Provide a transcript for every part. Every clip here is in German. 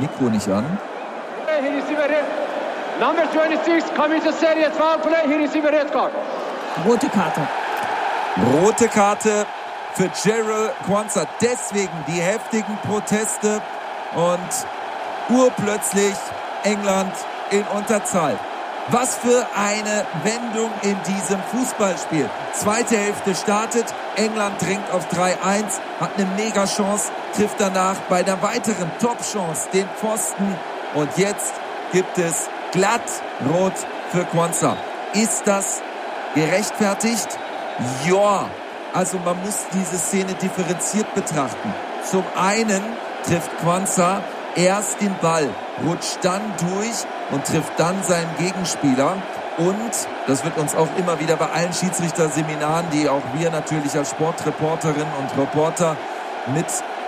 Mikro nicht an. Number 26 commits a serious foul play. He received a red card. Rote Karte. Rote Karte für Jarell Quansah. Deswegen die heftigen Proteste und urplötzlich England in Unterzahl. Was für eine Wendung in diesem Fußballspiel. Zweite Hälfte startet, England dringt auf 3-1, hat eine Mega-Chance, trifft danach bei einer weiteren Top-Chance den Pfosten und jetzt gibt es glatt rot für Quansah. Ist das gerechtfertigt? Ja, also man muss diese Szene differenziert betrachten. Zum einen trifft Quansah erst den Ball, rutscht dann durch und trifft dann seinen Gegenspieler. Und das wird uns auch immer wieder bei allen Schiedsrichterseminaren, die auch wir natürlich als Sportreporterinnen und Reporter mit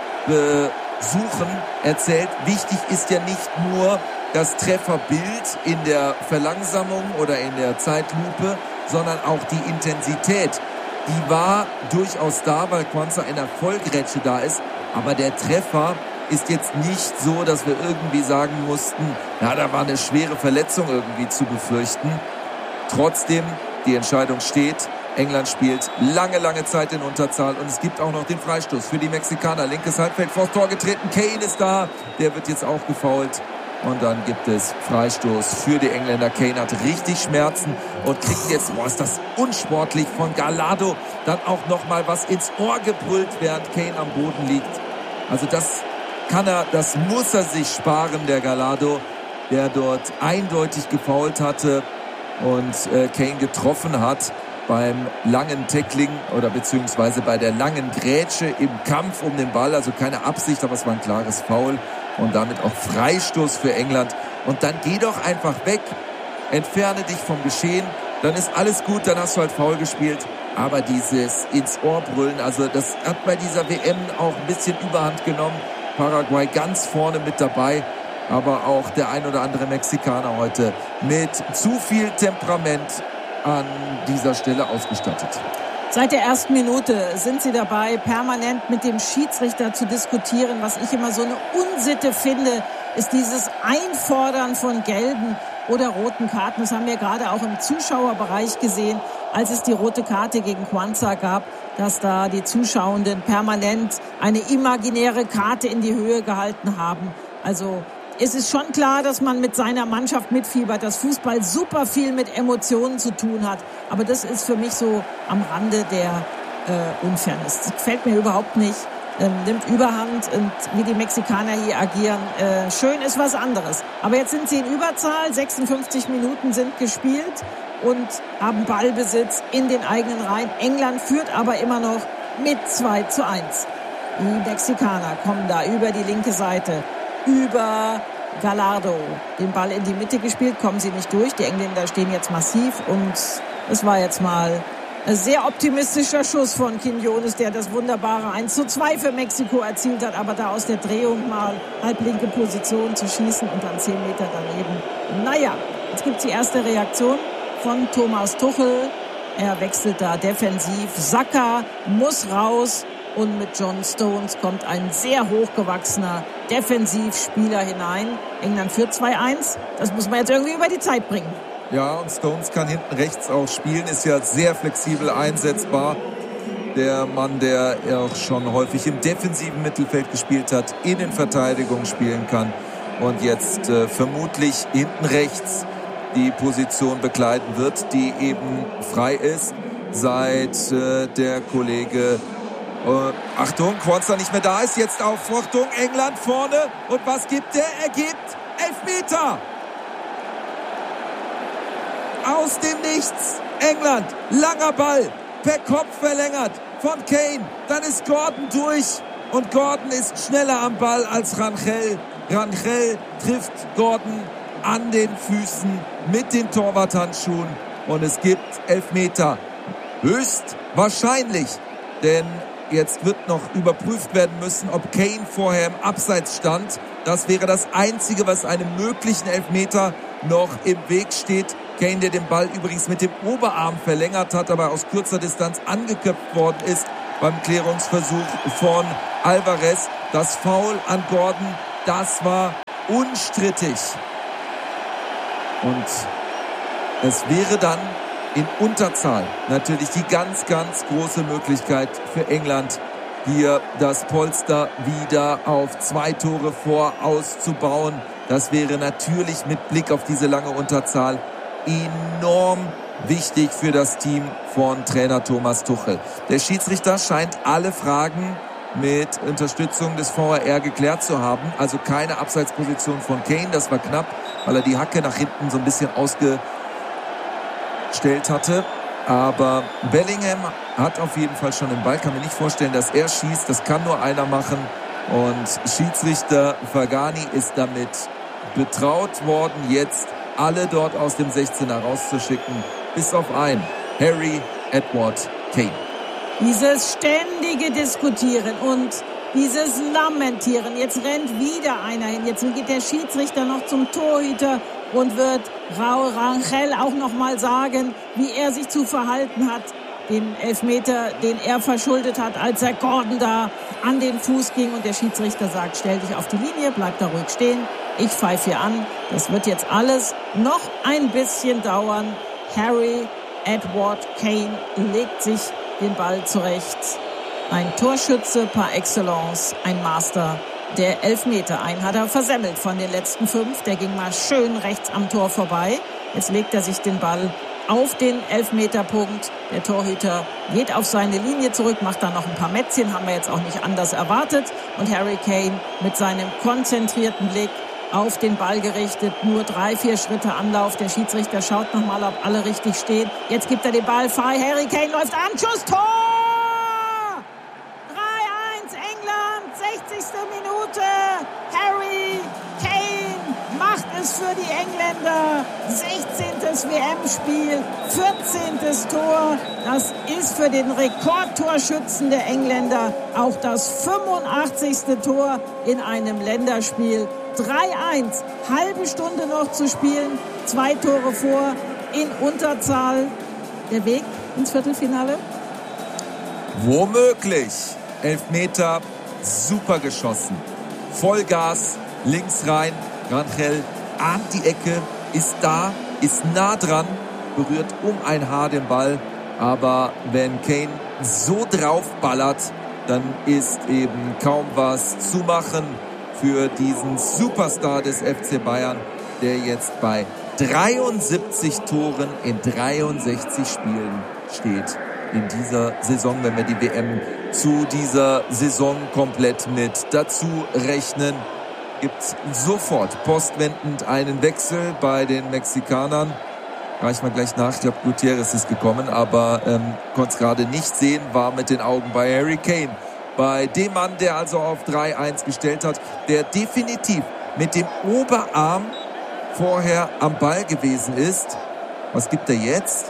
besuchen, erzählt. Wichtig ist ja nicht nur das Trefferbild in der Verlangsamung oder in der Zeitlupe, sondern auch die Intensität. Die war durchaus da, weil Quansah in der Vollgrätsche da ist. Aber der Treffer ist jetzt nicht so, dass wir irgendwie sagen mussten, ja, da war eine schwere Verletzung irgendwie zu befürchten. Trotzdem, die Entscheidung steht. England spielt lange Zeit in Unterzahl und es gibt auch noch den Freistoß für die Mexikaner. Linkes Halbfeld, vors Tor getreten. Kane ist da, der wird jetzt auch gefoult. Und dann gibt es Freistoß für die Engländer. Kane hat richtig Schmerzen und kriegt jetzt, ist das unsportlich von Gallardo, dann auch nochmal was ins Ohr gebrüllt, während Kane am Boden liegt. Also das muss er sich sparen, der Gallardo, der dort eindeutig gefoult hatte und Kane getroffen hat beim langen Tackling oder beziehungsweise bei der langen Grätsche im Kampf um den Ball. Also keine Absicht, aber es war ein klares Foul und damit auch Freistoß für England. Und dann geh doch einfach weg, entferne dich vom Geschehen, dann ist alles gut, dann hast du halt Foul gespielt. Aber dieses ins Ohr brüllen, also das hat bei dieser WM auch ein bisschen Überhand genommen. Paraguay ganz vorne mit dabei, aber auch der ein oder andere Mexikaner heute mit zu viel Temperament an dieser Stelle ausgestattet. Seit der ersten Minute sind sie dabei, permanent mit dem Schiedsrichter zu diskutieren. Was ich immer so eine Unsitte finde, ist dieses Einfordern von gelben oder roten Karten. Das haben wir gerade auch im Zuschauerbereich gesehen, als es die rote Karte gegen Quansah gab, dass da die Zuschauenden permanent eine imaginäre Karte in die Höhe gehalten haben. Also es ist schon klar, dass man mit seiner Mannschaft mitfiebert, dass Fußball super viel mit Emotionen zu tun hat. Aber das ist für mich so am Rande der Unfairness. Das gefällt mir überhaupt nicht. Nimmt Überhand und wie die Mexikaner hier agieren. Schön ist was anderes. Aber jetzt sind sie in Überzahl. 56 Minuten sind gespielt und haben Ballbesitz in den eigenen Reihen. England führt aber immer noch mit 2-1. Die Mexikaner kommen da über die linke Seite, über Gallardo. Den Ball in die Mitte gespielt, kommen sie nicht durch. Die Engländer stehen jetzt massiv und es war jetzt mal ein sehr optimistischer Schuss von Quiñones, der das wunderbare 1:2 für Mexiko erzielt hat, aber da aus der Drehung mal halblinke Position zu schießen und dann 10 Meter daneben. Naja, jetzt gibt's die erste Reaktion von Thomas Tuchel. Er wechselt da defensiv. Saka muss raus und mit John Stones kommt ein sehr hochgewachsener Defensivspieler hinein. England führt 2-1. Das muss man jetzt irgendwie über die Zeit bringen. Ja, und Stones kann hinten rechts auch spielen, ist ja sehr flexibel einsetzbar. Der Mann, der auch schon häufig im defensiven Mittelfeld gespielt hat, Innenverteidigung spielen kann und jetzt vermutlich hinten rechts die Position bekleiden wird, die eben frei ist, seit der Kollege Achtung, Quansah nicht mehr da ist. Jetzt Aufforderung, England vorne. Und was gibt er? Er gibt Elfmeter. Aus dem Nichts. England, langer Ball, per Kopf verlängert von Kane. Dann ist Gordon durch. Und Gordon ist schneller am Ball als Rangel. Rangel trifft Gordon an den Füßen mit den Torwarthandschuhen. Und es gibt Elfmeter. Höchst wahrscheinlich. Denn jetzt wird noch überprüft werden müssen, ob Kane vorher im Abseits stand. Das wäre das Einzige, was einem möglichen Elfmeter noch im Weg steht. Kane, der den Ball übrigens mit dem Oberarm verlängert hat, aber aus kurzer Distanz angeköpft worden ist beim Klärungsversuch von Alvarez. Das Foul an Gordon, das war unstrittig. Und es wäre dann in Unterzahl natürlich die ganz, ganz große Möglichkeit für England, hier das Polster wieder auf 2 Tore vor auszubauen. Das wäre natürlich mit Blick auf diese lange Unterzahl enorm wichtig für das Team von Trainer Thomas Tuchel. Der Schiedsrichter scheint alle Fragen mit Unterstützung des VAR geklärt zu haben. Also keine Abseitsposition von Kane. Das war knapp, weil er die Hacke nach hinten so ein bisschen ausgestellt hatte. Aber Bellingham hat auf jeden Fall schon den Ball. Kann mir nicht vorstellen, dass er schießt. Das kann nur einer machen. Und Schiedsrichter Fagani ist damit betraut worden, jetzt alle dort aus dem 16er rauszuschicken. Bis auf einen, Harry Edward Kane. Dieses ständige Diskutieren und dieses Lamentieren. Jetzt rennt wieder einer hin. Jetzt geht der Schiedsrichter noch zum Torhüter und wird Raúl Rangel auch noch mal sagen, wie er sich zu verhalten hat. Den Elfmeter, den er verschuldet hat, als er Gordon da an den Fuß ging. Und der Schiedsrichter sagt, stell dich auf die Linie, bleib da ruhig stehen. Ich pfeife hier an. Das wird jetzt alles noch ein bisschen dauern. Harry Edward Kane legt sich den Ball zurecht. Ein Torschütze par excellence, ein Master der Elfmeter. Einen hat er versemmelt von den letzten 5. Der ging mal schön rechts am Tor vorbei. Jetzt legt er sich den Ball auf den Elfmeterpunkt. Der Torhüter geht auf seine Linie zurück, macht dann noch ein paar Mätzchen, haben wir jetzt auch nicht anders erwartet. Und Harry Kane mit seinem konzentrierten Blick auf den Ball gerichtet, nur 3-4 Schritte Anlauf. Der Schiedsrichter schaut nochmal, ob alle richtig stehen. Jetzt gibt er den Ball frei. Harry Kane läuft an, Schuss, Tor! 3-1 England, 60. Minute. Harry Kane macht es für die Engländer. 16. WM-Spiel, 14. Tor. Das ist für den Rekordtorschützen der Engländer auch das 85. Tor in einem Länderspiel. 3-1, halbe Stunde noch zu spielen, 2 Tore vor, in Unterzahl. Der Weg ins Viertelfinale? Womöglich. Elfmeter, super geschossen. Vollgas, links rein. Rangel ahnt die Ecke, ist da, ist nah dran, berührt um ein Haar den Ball. Aber wenn Kane so draufballert, dann ist eben kaum was zu machen für diesen Superstar des FC Bayern, der jetzt bei 73 Toren in 63 Spielen steht. In dieser Saison, wenn wir die WM zu dieser Saison komplett mit dazu rechnen, gibt es sofort postwendend einen Wechsel bei den Mexikanern. Reichen wir gleich nach. Ich glaube, Gutierrez ist gekommen, aber konnte es gerade nicht sehen, war mit den Augen bei Harry Kane. Bei dem Mann, der also auf 3-1 gestellt hat, der definitiv mit dem Oberarm vorher am Ball gewesen ist. Was gibt er jetzt?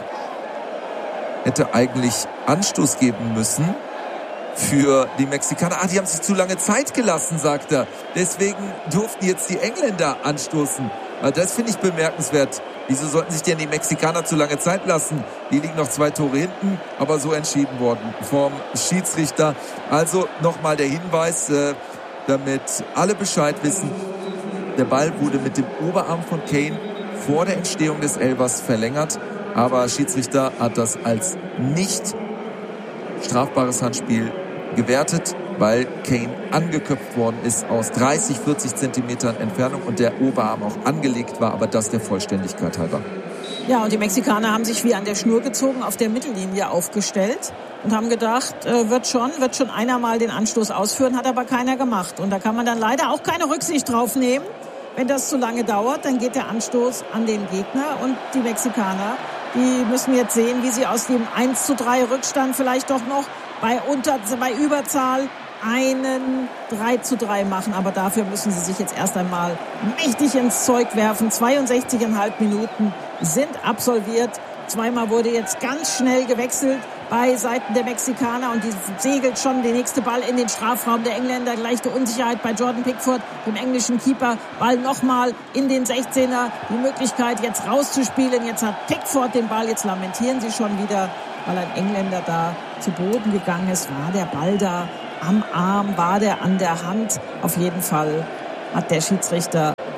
Hätte eigentlich Anstoß geben müssen für die Mexikaner. Die haben sich zu lange Zeit gelassen, sagt er. Deswegen durften jetzt die Engländer anstoßen. Das finde ich bemerkenswert. Wieso sollten sich denn die Mexikaner zu lange Zeit lassen? Die liegen noch 2 Tore hinten, aber so entschieden worden vom Schiedsrichter. Also nochmal der Hinweis, damit alle Bescheid wissen. Der Ball wurde mit dem Oberarm von Kane vor der Entstehung des Elfers verlängert. Aber Schiedsrichter hat das als nicht strafbares Handspiel gewertet, weil Kane angeköpft worden ist aus 30, 40 Zentimetern Entfernung und der Oberarm auch angelegt war, aber das der Vollständigkeit halber. Ja, und die Mexikaner haben sich wie an der Schnur gezogen, auf der Mittellinie aufgestellt und haben gedacht, wird schon einer mal den Anstoß ausführen, hat aber keiner gemacht. Und da kann man dann leider auch keine Rücksicht drauf nehmen. Wenn das zu lange dauert, dann geht der Anstoß an den Gegner und die Mexikaner, die müssen jetzt sehen, wie sie aus dem 1:3 Rückstand vielleicht doch noch bei Überzahl einen 3:3 machen. Aber dafür müssen sie sich jetzt erst einmal mächtig ins Zeug werfen. 62,5 Minuten sind absolviert. Zweimal wurde jetzt ganz schnell gewechselt bei Seiten der Mexikaner und die segelt schon der nächste Ball in den Strafraum der Engländer. Leichte Unsicherheit bei Jordan Pickford, dem englischen Keeper. Ball nochmal in den 16er. Die Möglichkeit jetzt rauszuspielen. Jetzt hat Pickford den Ball. Jetzt lamentieren sie schon wieder, weil ein Engländer da zu Boden gegangen ist. War der Ball da am Arm? War der an der Hand? Auf jeden Fall hat der Schiedsrichter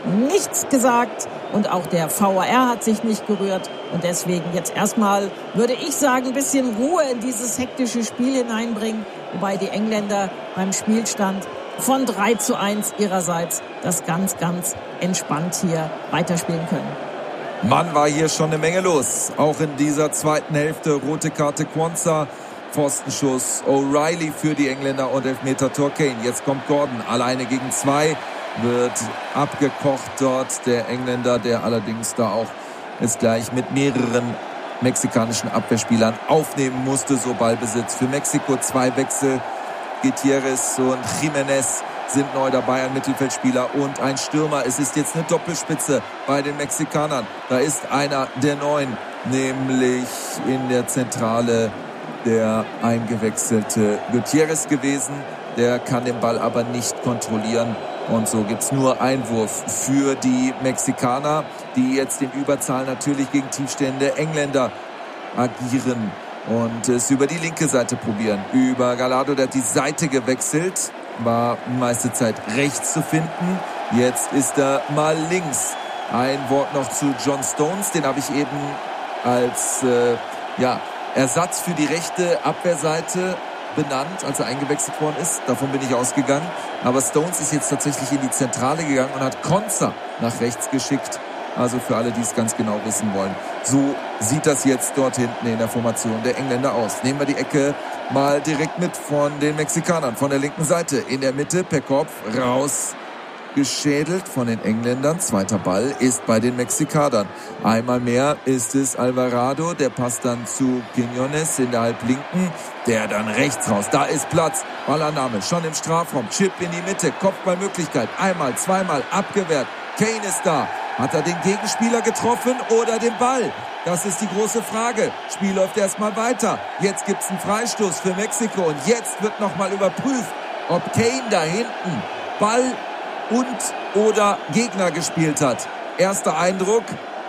nichts gesagt und auch der VAR hat sich nicht gerührt. Und deswegen jetzt erstmal, würde ich sagen, ein bisschen Ruhe in dieses hektische Spiel hineinbringen, wobei die Engländer beim Spielstand von 3:1 ihrerseits das ganz, ganz entspannt hier weiterspielen können. Mann, war hier schon eine Menge los. Auch in dieser zweiten Hälfte. Rote Karte Quansah, Pfostenschuss O'Reilly für die Engländer und Elfmeter-Tor Kane. Jetzt kommt Gordon alleine gegen 2. Wird abgekocht dort der Engländer, der allerdings da auch es gleich mit mehreren mexikanischen Abwehrspielern aufnehmen musste. So Ballbesitz für Mexiko. 2 Wechsel. Gutierrez und Jiménez sind neu dabei, ein Mittelfeldspieler und ein Stürmer. Es ist jetzt eine Doppelspitze bei den Mexikanern. Da ist einer der Neuen, nämlich in der Zentrale der eingewechselte Gutierrez gewesen. Der kann den Ball aber nicht kontrollieren. Und so gibt's nur Einwurf für die Mexikaner, die jetzt in Überzahl natürlich gegen tiefstehende Engländer agieren und es über die linke Seite probieren. Über Gallardo, der hat die Seite gewechselt, war die meiste Zeit rechts zu finden. Jetzt ist er mal links. Ein Wort noch zu John Stones, den habe ich eben als Ersatz für die rechte Abwehrseite benannt, als er eingewechselt worden ist. Davon bin ich ausgegangen. Aber Stones ist jetzt tatsächlich in die Zentrale gegangen und hat Quansah nach rechts geschickt. Also für alle, die es ganz genau wissen wollen. So sieht das jetzt dort hinten in der Formation der Engländer aus. Nehmen wir die Ecke mal direkt mit von den Mexikanern. Von der linken Seite in der Mitte per Kopf raus geschädelt von den Engländern. Zweiter Ball ist bei den Mexikanern. Einmal mehr ist es Alvarado. Der passt dann zu Quiñones in der Halblinken. Der dann rechts raus. Da ist Platz. Ballannahme schon im Strafraum. Chip in die Mitte. Kopfballmöglichkeit. Einmal, zweimal abgewehrt. Kane ist da. Hat er den Gegenspieler getroffen oder den Ball? Das ist die große Frage. Spiel läuft erstmal weiter. Jetzt gibt's einen Freistoß für Mexiko. Und jetzt wird nochmal überprüft, ob Kane da hinten Ball und oder Gegner gespielt hat. Erster Eindruck,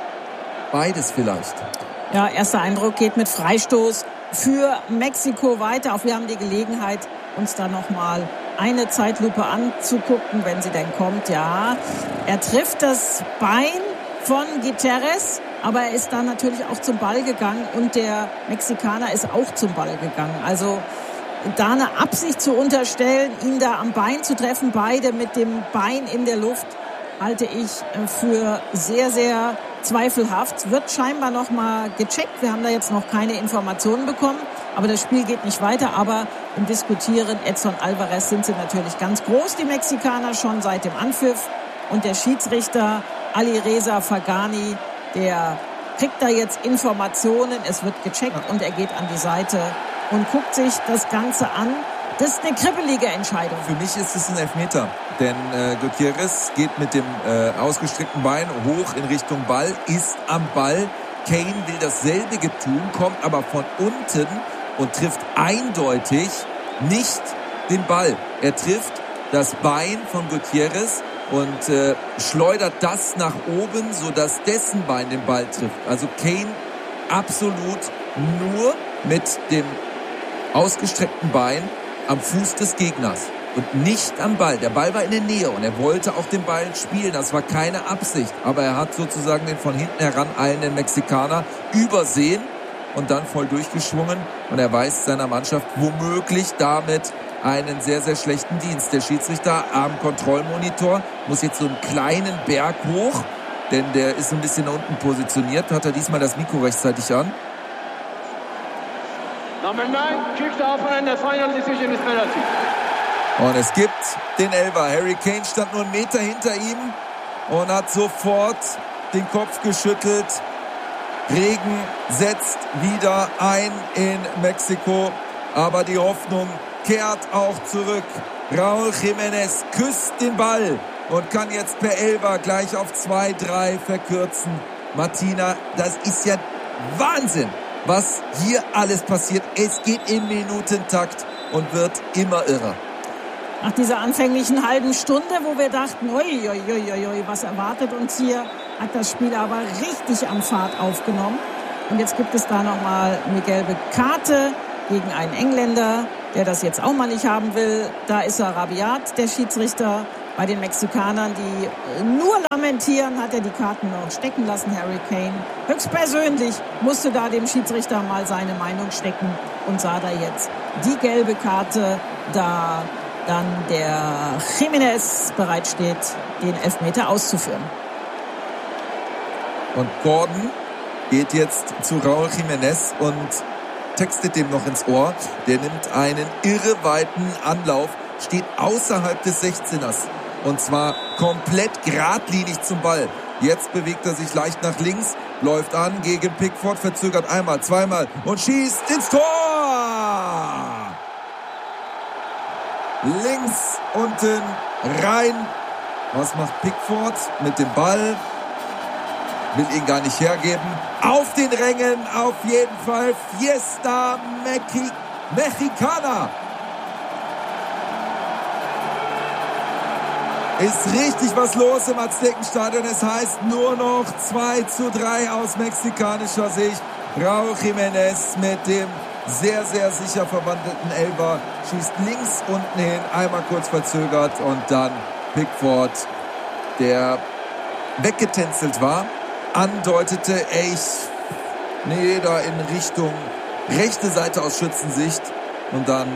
beides vielleicht. Ja, erster Eindruck geht mit Freistoß für Mexiko weiter. Auch wir haben die Gelegenheit, uns da nochmal eine Zeitlupe anzugucken, wenn sie denn kommt. Ja, er trifft das Bein von Gutierrez, aber er ist dann natürlich auch zum Ball gegangen und der Mexikaner ist auch zum Ball gegangen. Also da eine Absicht zu unterstellen, ihn da am Bein zu treffen, beide mit dem Bein in der Luft, halte ich für sehr, sehr zweifelhaft. Wird scheinbar noch mal gecheckt. Wir haben da jetzt noch keine Informationen bekommen, aber das Spiel geht nicht weiter. Aber im Diskutieren Edson Alvarez sind sie natürlich ganz groß, die Mexikaner, schon seit dem Anpfiff. Und der Schiedsrichter Alireza Fagani, der kriegt da jetzt Informationen. Es wird gecheckt und er geht an die Seite und guckt sich das Ganze an. Das ist eine kribbelige Entscheidung. Für mich ist es ein Elfmeter, denn Gutierrez geht mit dem ausgestreckten Bein hoch in Richtung Ball, ist am Ball. Kane will dasselbe tun, kommt aber von unten und trifft eindeutig nicht den Ball. Er trifft das Bein von Gutierrez und schleudert das nach oben, sodass dessen Bein den Ball trifft. Also Kane absolut nur mit dem ausgestreckten Bein am Fuß des Gegners und nicht am Ball. Der Ball war in der Nähe und er wollte auch den Ball spielen. Das war keine Absicht, aber er hat sozusagen den von hinten heraneilenden Mexikaner übersehen und dann voll durchgeschwungen und er weist seiner Mannschaft womöglich damit einen sehr, sehr schlechten Dienst. Der Schiedsrichter am Kontrollmonitor muss jetzt so einen kleinen Berg hoch, denn der ist ein bisschen unten positioniert. Hat er diesmal das Mikro rechtzeitig an? Number 9 kicks off and the final decision is penalty. Und es gibt den Elfer. Harry Kane stand nur einen Meter hinter ihm und hat sofort den Kopf geschüttelt. Regen setzt wieder ein in Mexiko, aber die Hoffnung kehrt auch zurück. Raúl Jiménez küsst den Ball und kann jetzt per Elfer gleich auf 2-3 verkürzen. Martina, das ist ja Wahnsinn, was hier alles passiert. Es geht im Minutentakt und wird immer irrer. Nach dieser anfänglichen halben Stunde, wo wir dachten, ui, was erwartet uns hier, hat das Spiel aber richtig an Fahrt aufgenommen. Und jetzt gibt es da nochmal eine gelbe Karte gegen einen Engländer, der das jetzt auch mal nicht haben will. Da ist er rabiat, der Schiedsrichter. Bei den Mexikanern, die nur lamentieren. kommentieren, hat er die Karten noch stecken lassen, Harry Kane. Höchstpersönlich musste da dem Schiedsrichter mal seine Meinung stecken und sah da jetzt die gelbe Karte, da dann der Jiménez bereitsteht, den Elfmeter auszuführen. Und Gordon geht jetzt zu Raúl Jiménez und textet dem noch ins Ohr. Der nimmt einen irreweiten Anlauf, steht außerhalb des 16ers. Und zwar komplett geradlinig zum Ball. Jetzt bewegt er sich leicht nach links, läuft an gegen Pickford, verzögert einmal, zweimal und schießt ins Tor! Links unten rein. Was macht Pickford mit dem Ball? Will ihn gar nicht hergeben. Auf den Rängen auf jeden Fall Fiesta Mexicana. Ist richtig was los im Aztekenstadion. Es heißt nur noch 2:3 aus mexikanischer Sicht. Raúl Jiménez mit dem sehr, sehr sicher verwandelten Elfer schießt links unten hin, einmal kurz verzögert und dann Pickford, der weggetänzelt war, andeutete, da in Richtung rechte Seite aus Schützensicht und dann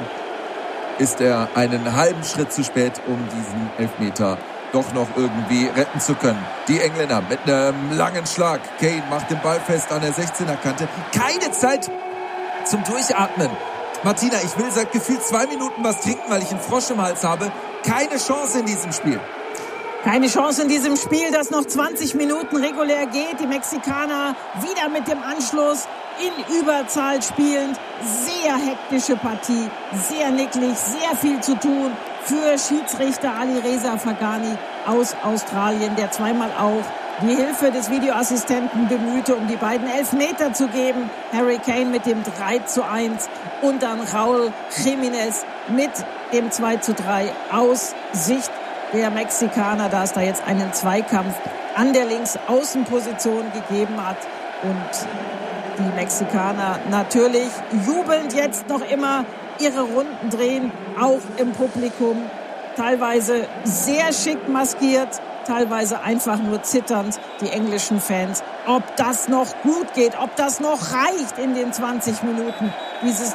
ist er einen halben Schritt zu spät, um diesen Elfmeter doch noch irgendwie retten zu können. Die Engländer mit einem langen Schlag. Kane macht den Ball fest an der 16er-Kante. Keine Zeit zum Durchatmen. Martina, ich will seit gefühlt 2 Minuten was trinken, weil ich einen Frosch im Hals habe. Keine Chance in diesem Spiel. Keine Chance in diesem Spiel, das noch 20 Minuten regulär geht. Die Mexikaner wieder mit dem Anschluss in Überzahl spielend. Sehr hektische Partie, sehr nicklig, sehr viel zu tun für Schiedsrichter Alireza Fagani aus Australien, der zweimal auch die Hilfe des Videoassistenten bemühte, um die beiden Elfmeter zu geben. Harry Kane mit dem 3:1 und dann Raúl Jiménez mit dem 2:3 aus Sicht der Mexikaner, da es da jetzt einen Zweikampf an der Linksaußenposition gegeben hat. Und die Mexikaner natürlich jubelnd jetzt noch immer ihre Runden drehen, auch im Publikum. Teilweise sehr schick maskiert, teilweise einfach nur zitternd, die englischen Fans. Ob das noch gut geht, ob das noch reicht in den 20 Minuten, dieses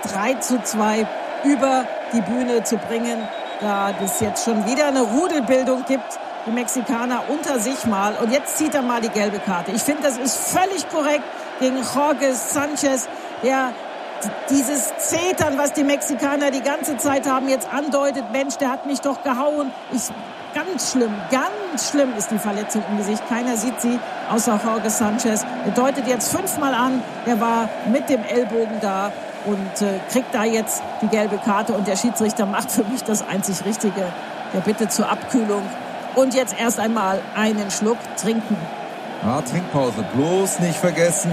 3:2 über die Bühne zu bringen, da es jetzt schon wieder eine Rudelbildung gibt, die Mexikaner unter sich mal. Und jetzt zieht er mal die gelbe Karte. Ich finde, das ist völlig korrekt gegen Jorge Sanchez, der dieses Zetern, was die Mexikaner die ganze Zeit haben, jetzt andeutet, Mensch, der hat mich doch gehauen. Ganz schlimm ist die Verletzung im Gesicht. Keiner sieht sie, außer Jorge Sanchez. Er deutet jetzt 5-mal an, er war mit dem Ellbogen da und kriegt da jetzt die gelbe Karte. Und der Schiedsrichter macht für mich das einzig Richtige. Der Bitte zur Abkühlung. Und jetzt erst einmal einen Schluck trinken. Ja, Trinkpause, bloß nicht vergessen.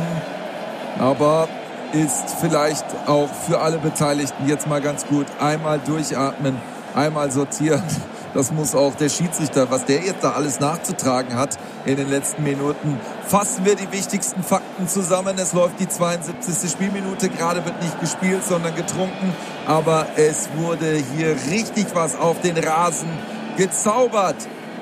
Aber ist vielleicht auch für alle Beteiligten jetzt mal ganz gut. Einmal durchatmen, einmal sortieren. Das muss auch der Schiedsrichter, was der jetzt da alles nachzutragen hat in den letzten Minuten. Fassen wir die wichtigsten Fakten zusammen. Es läuft die 72. Spielminute. Gerade wird nicht gespielt, sondern getrunken. Aber es wurde hier richtig was auf den Rasen gezaubert.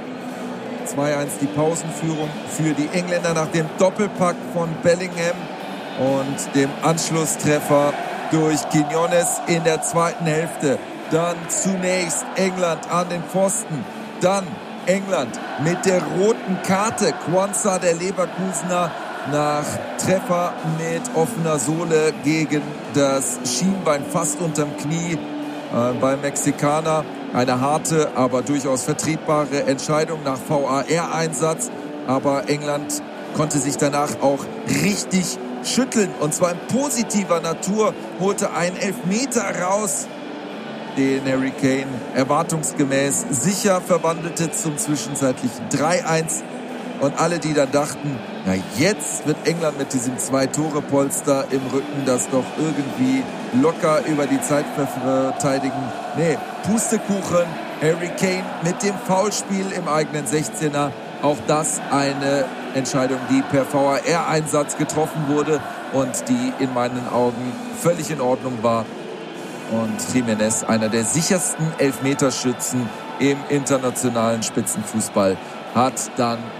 2:1 die Pausenführung für die Engländer nach dem Doppelpack von Bellingham und dem Anschlusstreffer durch Quiñones in der zweiten Hälfte. Dann zunächst England an den Pfosten. Dann England mit der roten Karte. Quansah, der Leverkusener, nach Treffer mit offener Sohle gegen das Schienbein fast unterm Knie beim Mexikaner. Eine harte, aber durchaus vertretbare Entscheidung nach VAR-Einsatz. Aber England konnte sich danach auch richtig schütteln. Und zwar in positiver Natur, holte einen Elfmeter raus, den Harry Kane erwartungsgemäß sicher verwandelte zum zwischenzeitlichen 3:1. Und alle, die dann dachten, na jetzt wird England mit diesem 2-Tore-Polster im Rücken das doch irgendwie locker über die Zeit verteidigen. Nee, Pustekuchen. Harry Kane mit dem Foulspiel im eigenen 16er. Auch das eine Entscheidung, die per VAR-Einsatz getroffen wurde und die in meinen Augen völlig in Ordnung war. Und Jiménez, einer der sichersten Elfmeterschützen im internationalen Spitzenfußball, hat dann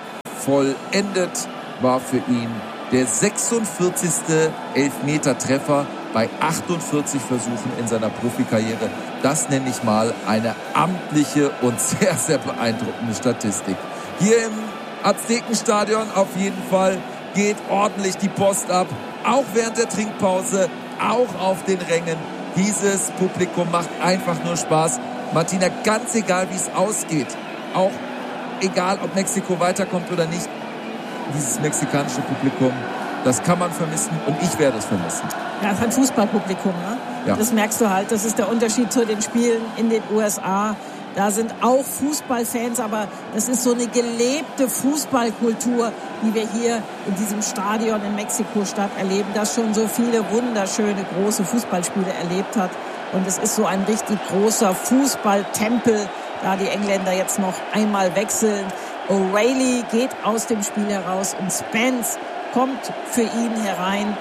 vollendet war für ihn der 46. Elfmetertreffer bei 48 Versuchen in seiner Profikarriere. Das nenne ich mal eine amtliche und sehr, sehr beeindruckende Statistik. Hier im Aztekenstadion auf jeden Fall geht ordentlich die Post ab. Auch während der Trinkpause, auch auf den Rängen. Dieses Publikum macht einfach nur Spaß. Martina, ganz egal, wie es ausgeht, auch egal, ob Mexiko weiterkommt oder nicht, dieses mexikanische Publikum, das kann man vermissen und ich werde es vermissen. Ja, es ist ein Fußballpublikum, ne? Ja. Das merkst du halt. Das ist der Unterschied zu den Spielen in den USA. Da sind auch Fußballfans, aber das ist so eine gelebte Fußballkultur, die wir hier in diesem Stadion in Mexiko-Stadt erleben, das schon so viele wunderschöne, große Fußballspiele erlebt hat. Und es ist so ein richtig großer Fußballtempel, da die Engländer jetzt noch einmal wechseln. O'Reilly geht aus dem Spiel heraus und Spence kommt für ihn herein.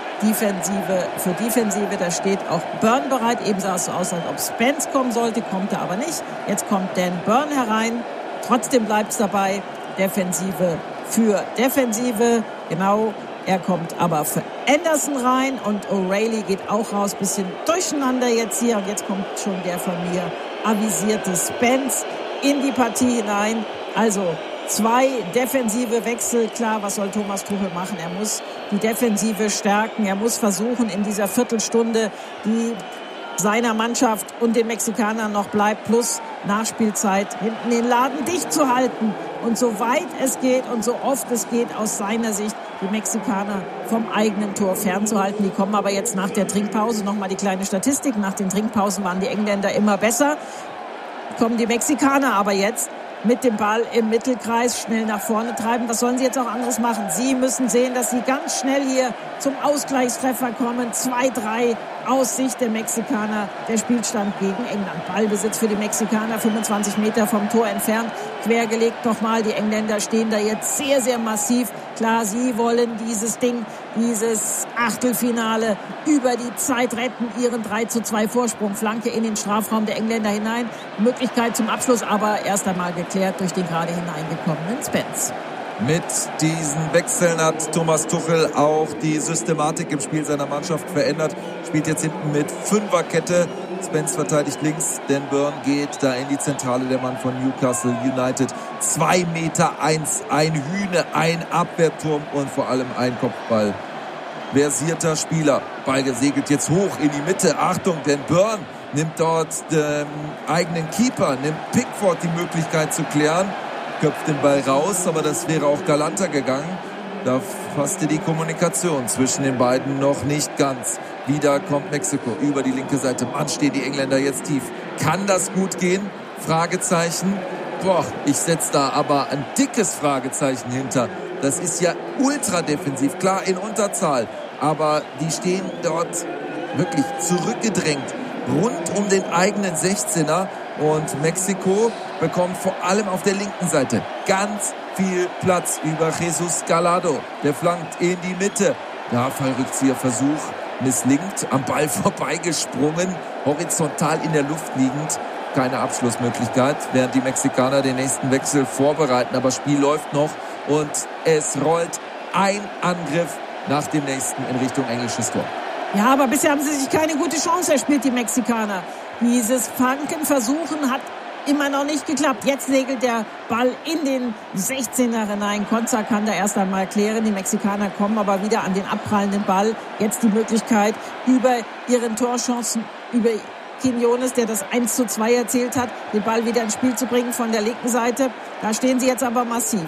Für Defensive, da steht auch Burn bereit. Eben sah es so aus, als ob Spence kommen sollte, kommt er aber nicht. Jetzt kommt Dan Burn herein. Trotzdem bleibt es dabei. Defensive für Defensive. Genau, er kommt aber für Anderson rein und O'Reilly geht auch raus. Bisschen durcheinander jetzt hier. Und jetzt kommt schon der von mir avisierte Spence in die Partie hinein. Also 2 defensive Wechsel. Klar, was soll Thomas Tuchel machen? Er muss die Defensive stärken. Er muss versuchen, in dieser Viertelstunde, die seiner Mannschaft und den Mexikanern noch bleibt, plus Nachspielzeit, hinten den Laden dicht zu halten. Und so weit es geht und so oft es geht, aus seiner Sicht die Mexikaner vom eigenen Tor fernzuhalten. Die kommen aber jetzt nach der Trinkpause. Nochmal die kleine Statistik. Nach den Trinkpausen waren die Engländer immer besser. Kommen die Mexikaner aber jetzt mit dem Ball im Mittelkreis schnell nach vorne treiben. Was sollen sie jetzt auch anderes machen? Sie müssen sehen, dass sie ganz schnell hier zum Ausgleichstreffer kommen. 2-3 aus Sicht der Mexikaner. Der Spielstand gegen England. Ballbesitz für die Mexikaner, 25 Meter vom Tor entfernt. Quergelegt nochmal. Die Engländer stehen da jetzt sehr, sehr massiv. Klar, sie wollen dieses Ding, dieses Achtelfinale über die Zeit retten. Ihren 3-2 Vorsprung. Flanke in den Strafraum der Engländer hinein. Möglichkeit zum Abschluss, aber erst einmal geklärt durch den gerade hineingekommenen Spence. Mit diesen Wechseln hat Thomas Tuchel auch die Systematik im Spiel seiner Mannschaft verändert. Spielt jetzt hinten mit Fünferkette. Spence verteidigt links. Dan Burn geht da in die Zentrale, der Mann von Newcastle United. 2,1 Meter, ein Hühne, ein Abwehrturm und vor allem ein Kopfball. Versierter Spieler. Ball gesegelt jetzt hoch in die Mitte. Achtung, Dan Burn nimmt dort den eigenen Keeper, nimmt Pickford die Möglichkeit zu klären. Köpft den Ball raus, aber das wäre auch galanter gegangen. Da passte die Kommunikation zwischen den beiden noch nicht ganz. Wieder kommt Mexiko über die linke Seite. Mann, stehen die Engländer jetzt tief. Kann das gut gehen? Fragezeichen. Boah, ich setze da aber ein dickes Fragezeichen hinter. Das ist ja ultra defensiv, klar in Unterzahl. Aber die stehen dort wirklich zurückgedrängt, rund um den eigenen 16er. Und Mexiko bekommt vor allem auf der linken Seite ganz viel Platz über Jesus Gallardo. Der flankt in die Mitte. Ja, Fallrückzieherversuch misslingt, am Ball vorbeigesprungen, horizontal in der Luft liegend. Keine Abschlussmöglichkeit, während die Mexikaner den nächsten Wechsel vorbereiten. Aber Spiel läuft noch und es rollt ein Angriff nach dem nächsten in Richtung englisches Tor. Ja, aber bisher haben sie sich keine gute Chance erspielt, die Mexikaner. Dieses Flankenversuchen hat immer noch nicht geklappt. Jetzt segelt der Ball in den 16er hinein. Konza kann da erst einmal klären. Die Mexikaner kommen aber wieder an den abprallenden Ball. Jetzt die Möglichkeit, über ihren Torchancen, über Quiñones, der das 1:2 erzielt hat, den Ball wieder ins Spiel zu bringen von der linken Seite. Da stehen sie jetzt aber massiv.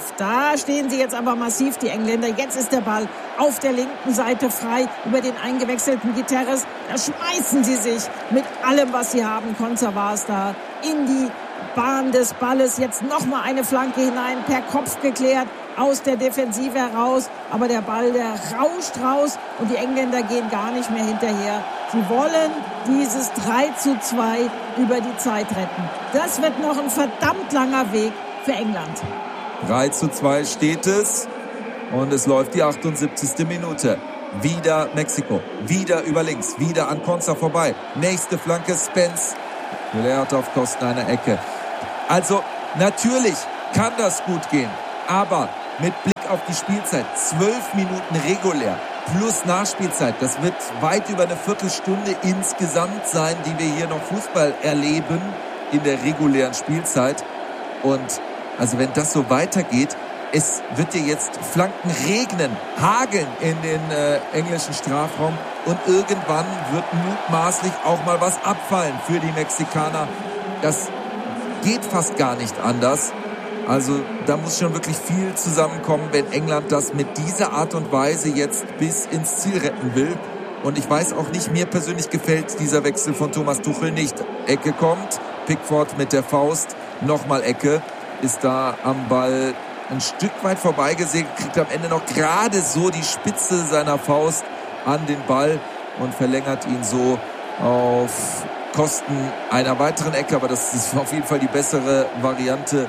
Die Engländer. Jetzt ist der Ball auf der linken Seite frei über den eingewechselten Guterres. Da schmeißen sie sich mit allem, was sie haben. Konza war es da in die Bahn des Balles. Jetzt nochmal eine Flanke hinein, per Kopf geklärt, aus der Defensive heraus. Aber der Ball, der rauscht raus und die Engländer gehen gar nicht mehr hinterher. Sie wollen dieses 3:2 über die Zeit retten. Das wird noch ein verdammt langer Weg für England. 3:2 steht es und es läuft die 78. Minute. Wieder Mexiko, wieder über links, wieder an Konza vorbei. Nächste Flanke, Spence. Leert auf Kosten einer Ecke. Also natürlich kann das gut gehen, aber mit Blick auf die Spielzeit, 12 Minuten regulär plus Nachspielzeit. Das wird weit über eine Viertelstunde insgesamt sein, die wir hier noch Fußball erleben in der regulären Spielzeit. Und also wenn das so weitergeht, es wird dir jetzt Flanken regnen, hageln in den englischen Strafraum und irgendwann wird mutmaßlich auch mal was abfallen für die Mexikaner. Das geht fast gar nicht anders. Also da muss schon wirklich viel zusammenkommen, wenn England das mit dieser Art und Weise jetzt bis ins Ziel retten will. Und ich weiß auch nicht, mir persönlich gefällt dieser Wechsel von Thomas Tuchel nicht. Ecke kommt, Pickford mit der Faust, nochmal Ecke, ist da am Ball ein Stück weit vorbeigesegelt, kriegt am Ende noch gerade so die Spitze seiner Faust an den Ball und verlängert ihn so auf Kosten einer weiteren Ecke. Aber das ist auf jeden Fall die bessere Variante,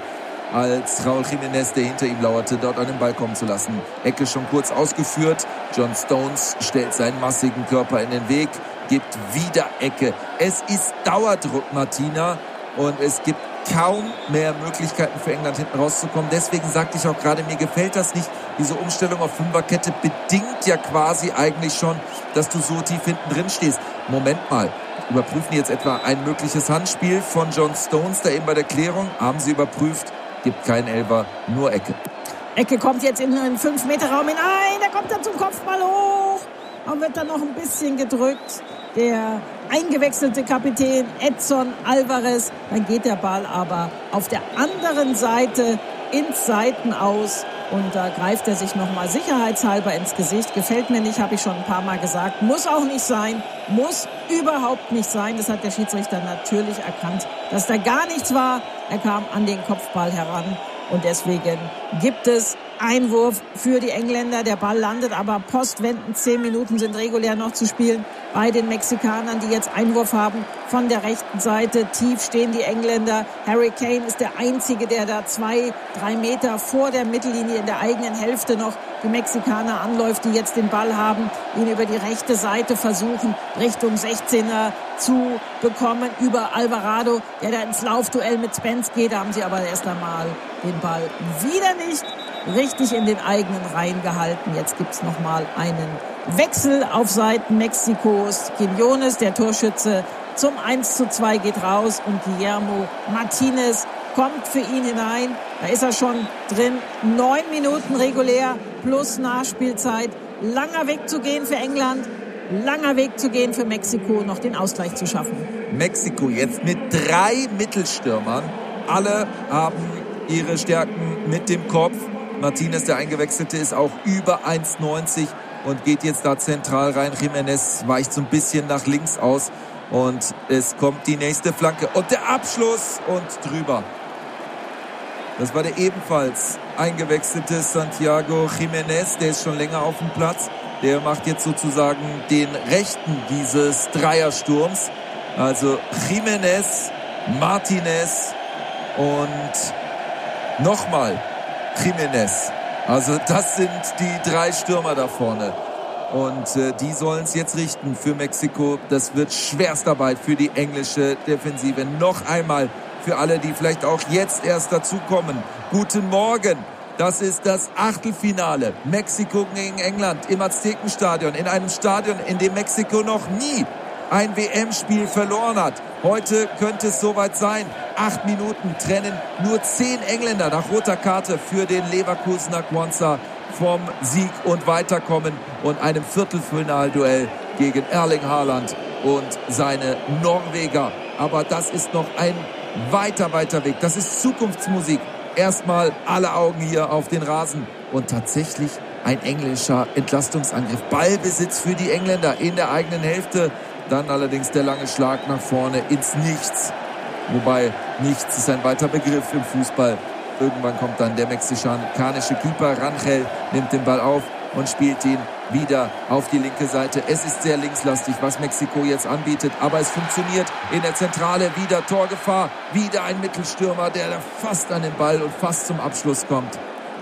als Raúl Jiménez, der hinter ihm lauerte, dort an den Ball kommen zu lassen. Ecke schon kurz ausgeführt. John Stones stellt seinen massigen Körper in den Weg, gibt wieder Ecke. Es ist Dauerdruck, Martina, und es gibt kaum mehr Möglichkeiten für England hinten rauszukommen. Deswegen sagte ich auch gerade, mir gefällt das nicht. Diese Umstellung auf Fünferkette bedingt ja quasi eigentlich schon, dass du so tief hinten drin stehst. Moment mal, überprüfen die jetzt etwa ein mögliches Handspiel von John Stones da eben bei der Klärung? Haben sie überprüft, gibt keinen Elfer, nur Ecke. Ecke kommt jetzt in einen 5-Meter-Raum hinein, da kommt er zum Kopfball hoch und wird dann noch ein bisschen gedrückt. Der eingewechselte Kapitän Edson Alvarez, dann geht der Ball aber auf der anderen Seite ins Seitenaus und da greift er sich nochmal sicherheitshalber ins Gesicht. Gefällt mir nicht, habe ich schon ein paar Mal gesagt. Muss auch nicht sein, muss überhaupt nicht sein. Das hat der Schiedsrichter natürlich erkannt, dass da gar nichts war. Er kam an den Kopfball heran und deswegen gibt es Einwurf für die Engländer. Der Ball landet aber postwendend. 10 Minuten sind regulär noch zu spielen bei den Mexikanern, die jetzt Einwurf haben von der rechten Seite. Tief stehen die Engländer. Harry Kane ist der Einzige, der da 2-3 Meter vor der Mittellinie in der eigenen Hälfte noch die Mexikaner anläuft, die jetzt den Ball haben, ihn über die rechte Seite versuchen, Richtung 16er zu bekommen, über Alvarado, der da ins Laufduell mit Spence geht. Da haben sie aber erst einmal den Ball wieder nicht richtig in den eigenen Reihen gehalten. Jetzt gibt's nochmal einen Wechsel auf Seiten Mexikos. Quiñones, der Torschütze, zum 1:2 geht raus und Guillermo Martinez kommt für ihn hinein. Da ist er schon drin. 9 Minuten regulär plus Nachspielzeit. Langer Weg zu gehen für England. Langer Weg zu gehen für Mexiko, noch den Ausgleich zu schaffen. Mexiko jetzt mit 3 Mittelstürmern. Alle haben ihre Stärken mit dem Kopf. Martinez, der Eingewechselte, ist auch über 1,90 und geht jetzt da zentral rein. Jiménez weicht so ein bisschen nach links aus und es kommt die nächste Flanke und der Abschluss und drüber. Das war der ebenfalls eingewechselte Santiago Jiménez, der ist schon länger auf dem Platz. Der macht jetzt sozusagen den Rechten dieses Dreiersturms. Also Jiménez, Martinez und nochmal Jiménez. Also das sind die 3 Stürmer da vorne. Und die sollen es jetzt richten für Mexiko. Das wird Schwerstarbeit für die englische Defensive. Noch einmal für alle, die vielleicht auch jetzt erst dazukommen. Guten Morgen. Das ist das Achtelfinale. Mexiko gegen England im Aztekenstadion. In einem Stadion, in dem Mexiko noch nie ein WM-Spiel verloren hat. Heute könnte es soweit sein. 8 Minuten trennen nur 10 Engländer nach roter Karte für den Leverkusener Quansah vom Sieg und Weiterkommen und einem Viertelfinalduell gegen Erling Haaland und seine Norweger. Aber das ist noch ein weiter Weg. Das ist Zukunftsmusik. Erstmal alle Augen hier auf den Rasen und tatsächlich ein englischer Entlastungsangriff. Ballbesitz für die Engländer in der eigenen Hälfte. Dann allerdings der lange Schlag nach vorne ins Nichts. Wobei nichts ist ein weiter Begriff im Fußball. Irgendwann kommt dann der mexikanische Keeper Rangel, nimmt den Ball auf und spielt ihn wieder auf die linke Seite. Es ist sehr linkslastig, was Mexiko jetzt anbietet, aber es funktioniert in der Zentrale. Wieder Torgefahr, wieder ein Mittelstürmer, der da fast an den Ball und fast zum Abschluss kommt.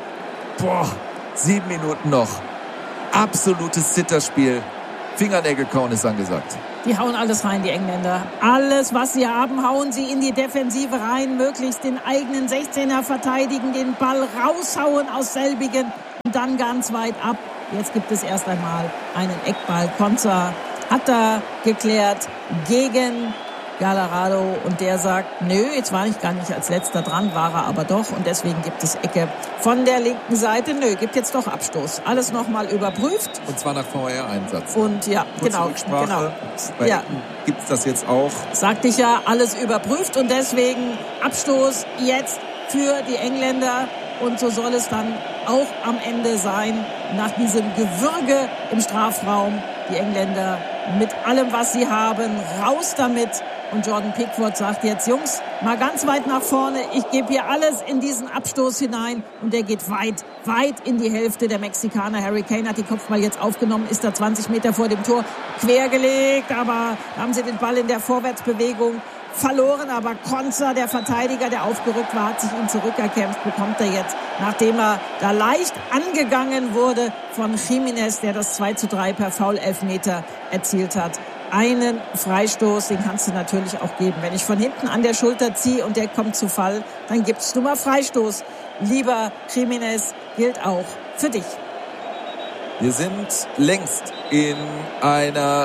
7 Minuten noch. Absolutes Zitterspiel. Fingernägel kauen ist angesagt. Die hauen alles rein, die Engländer. Alles, was sie haben, hauen sie in die Defensive rein. Möglichst den eigenen 16er verteidigen, den Ball raushauen aus selbigen. und dann ganz weit ab. Jetzt gibt es erst einmal einen Eckball. Konza hat da geklärt gegen Gallardo und der sagt, nö, jetzt war ich gar nicht als letzter dran, war er aber doch und deswegen gibt es Ecke von der linken Seite. Nö, gibt jetzt doch Abstoß. Alles nochmal überprüft. Und zwar nach VR-Einsatz. Und ja, genau. Bei Ecken gibt es das jetzt auch. Sagte ich ja, alles überprüft und deswegen Abstoß jetzt für die Engländer. Und so soll es dann auch am Ende sein, nach diesem Gewürge im Strafraum. Die Engländer mit allem, was sie haben, raus damit. Und Jordan Pickford sagt jetzt, Jungs, mal ganz weit nach vorne. Ich gebe hier alles in diesen Abstoß hinein. Und der geht weit, weit in die Hälfte. Der Mexikaner Harry Kane hat die Kopfball jetzt aufgenommen, ist da 20 Meter vor dem Tor quergelegt. Aber da haben sie den Ball in der Vorwärtsbewegung verloren, aber Konza, der Verteidiger, der aufgerückt war, hat sich ihn zurückerkämpft, bekommt er jetzt, nachdem er da leicht angegangen wurde von Jiménez, der das 2:3 per Foul-Elfmeter erzielt hat. Einen Freistoß, den kannst du natürlich auch geben. Wenn ich von hinten an der Schulter ziehe und der kommt zu Fall, dann gibt's nur mal Freistoß. Lieber Jiménez, gilt auch für dich. Wir sind längst in einer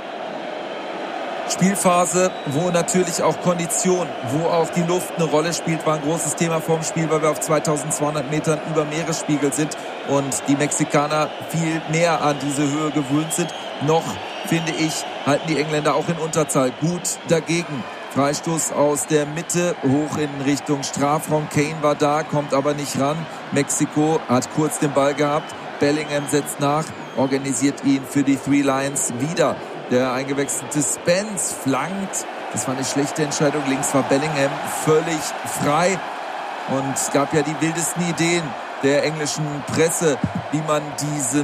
Spielphase, wo natürlich auch Kondition, wo auch die Luft eine Rolle spielt, war ein großes Thema vorm Spiel, weil wir auf 2200 Metern über Meeresspiegel sind und die Mexikaner viel mehr an diese Höhe gewöhnt sind. Noch, finde ich, halten die Engländer auch in Unterzahl gut dagegen. Freistoß aus der Mitte, hoch in Richtung Strafraum. Kane war da, kommt aber nicht ran. Mexiko hat kurz den Ball gehabt. Bellingham setzt nach, organisiert ihn für die Three Lions wieder. Der eingewechselte Spence flankt. Das war eine schlechte Entscheidung. Links war Bellingham völlig frei. Und es gab ja die wildesten Ideen der englischen Presse, wie man diesen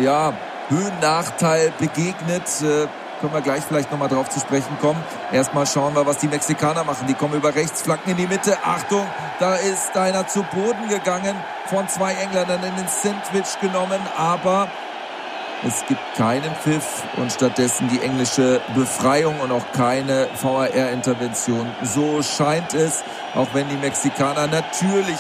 Höhennachteil begegnet. Können wir gleich vielleicht nochmal drauf zu sprechen kommen. Erstmal schauen wir, was die Mexikaner machen. Die kommen über rechts, flanken in die Mitte. Achtung, da ist einer zu Boden gegangen, von 2 Engländern in den Sandwich genommen. Aber es gibt keinen Pfiff und stattdessen die englische Befreiung und auch keine VAR-Intervention. So scheint es, auch wenn die Mexikaner natürlich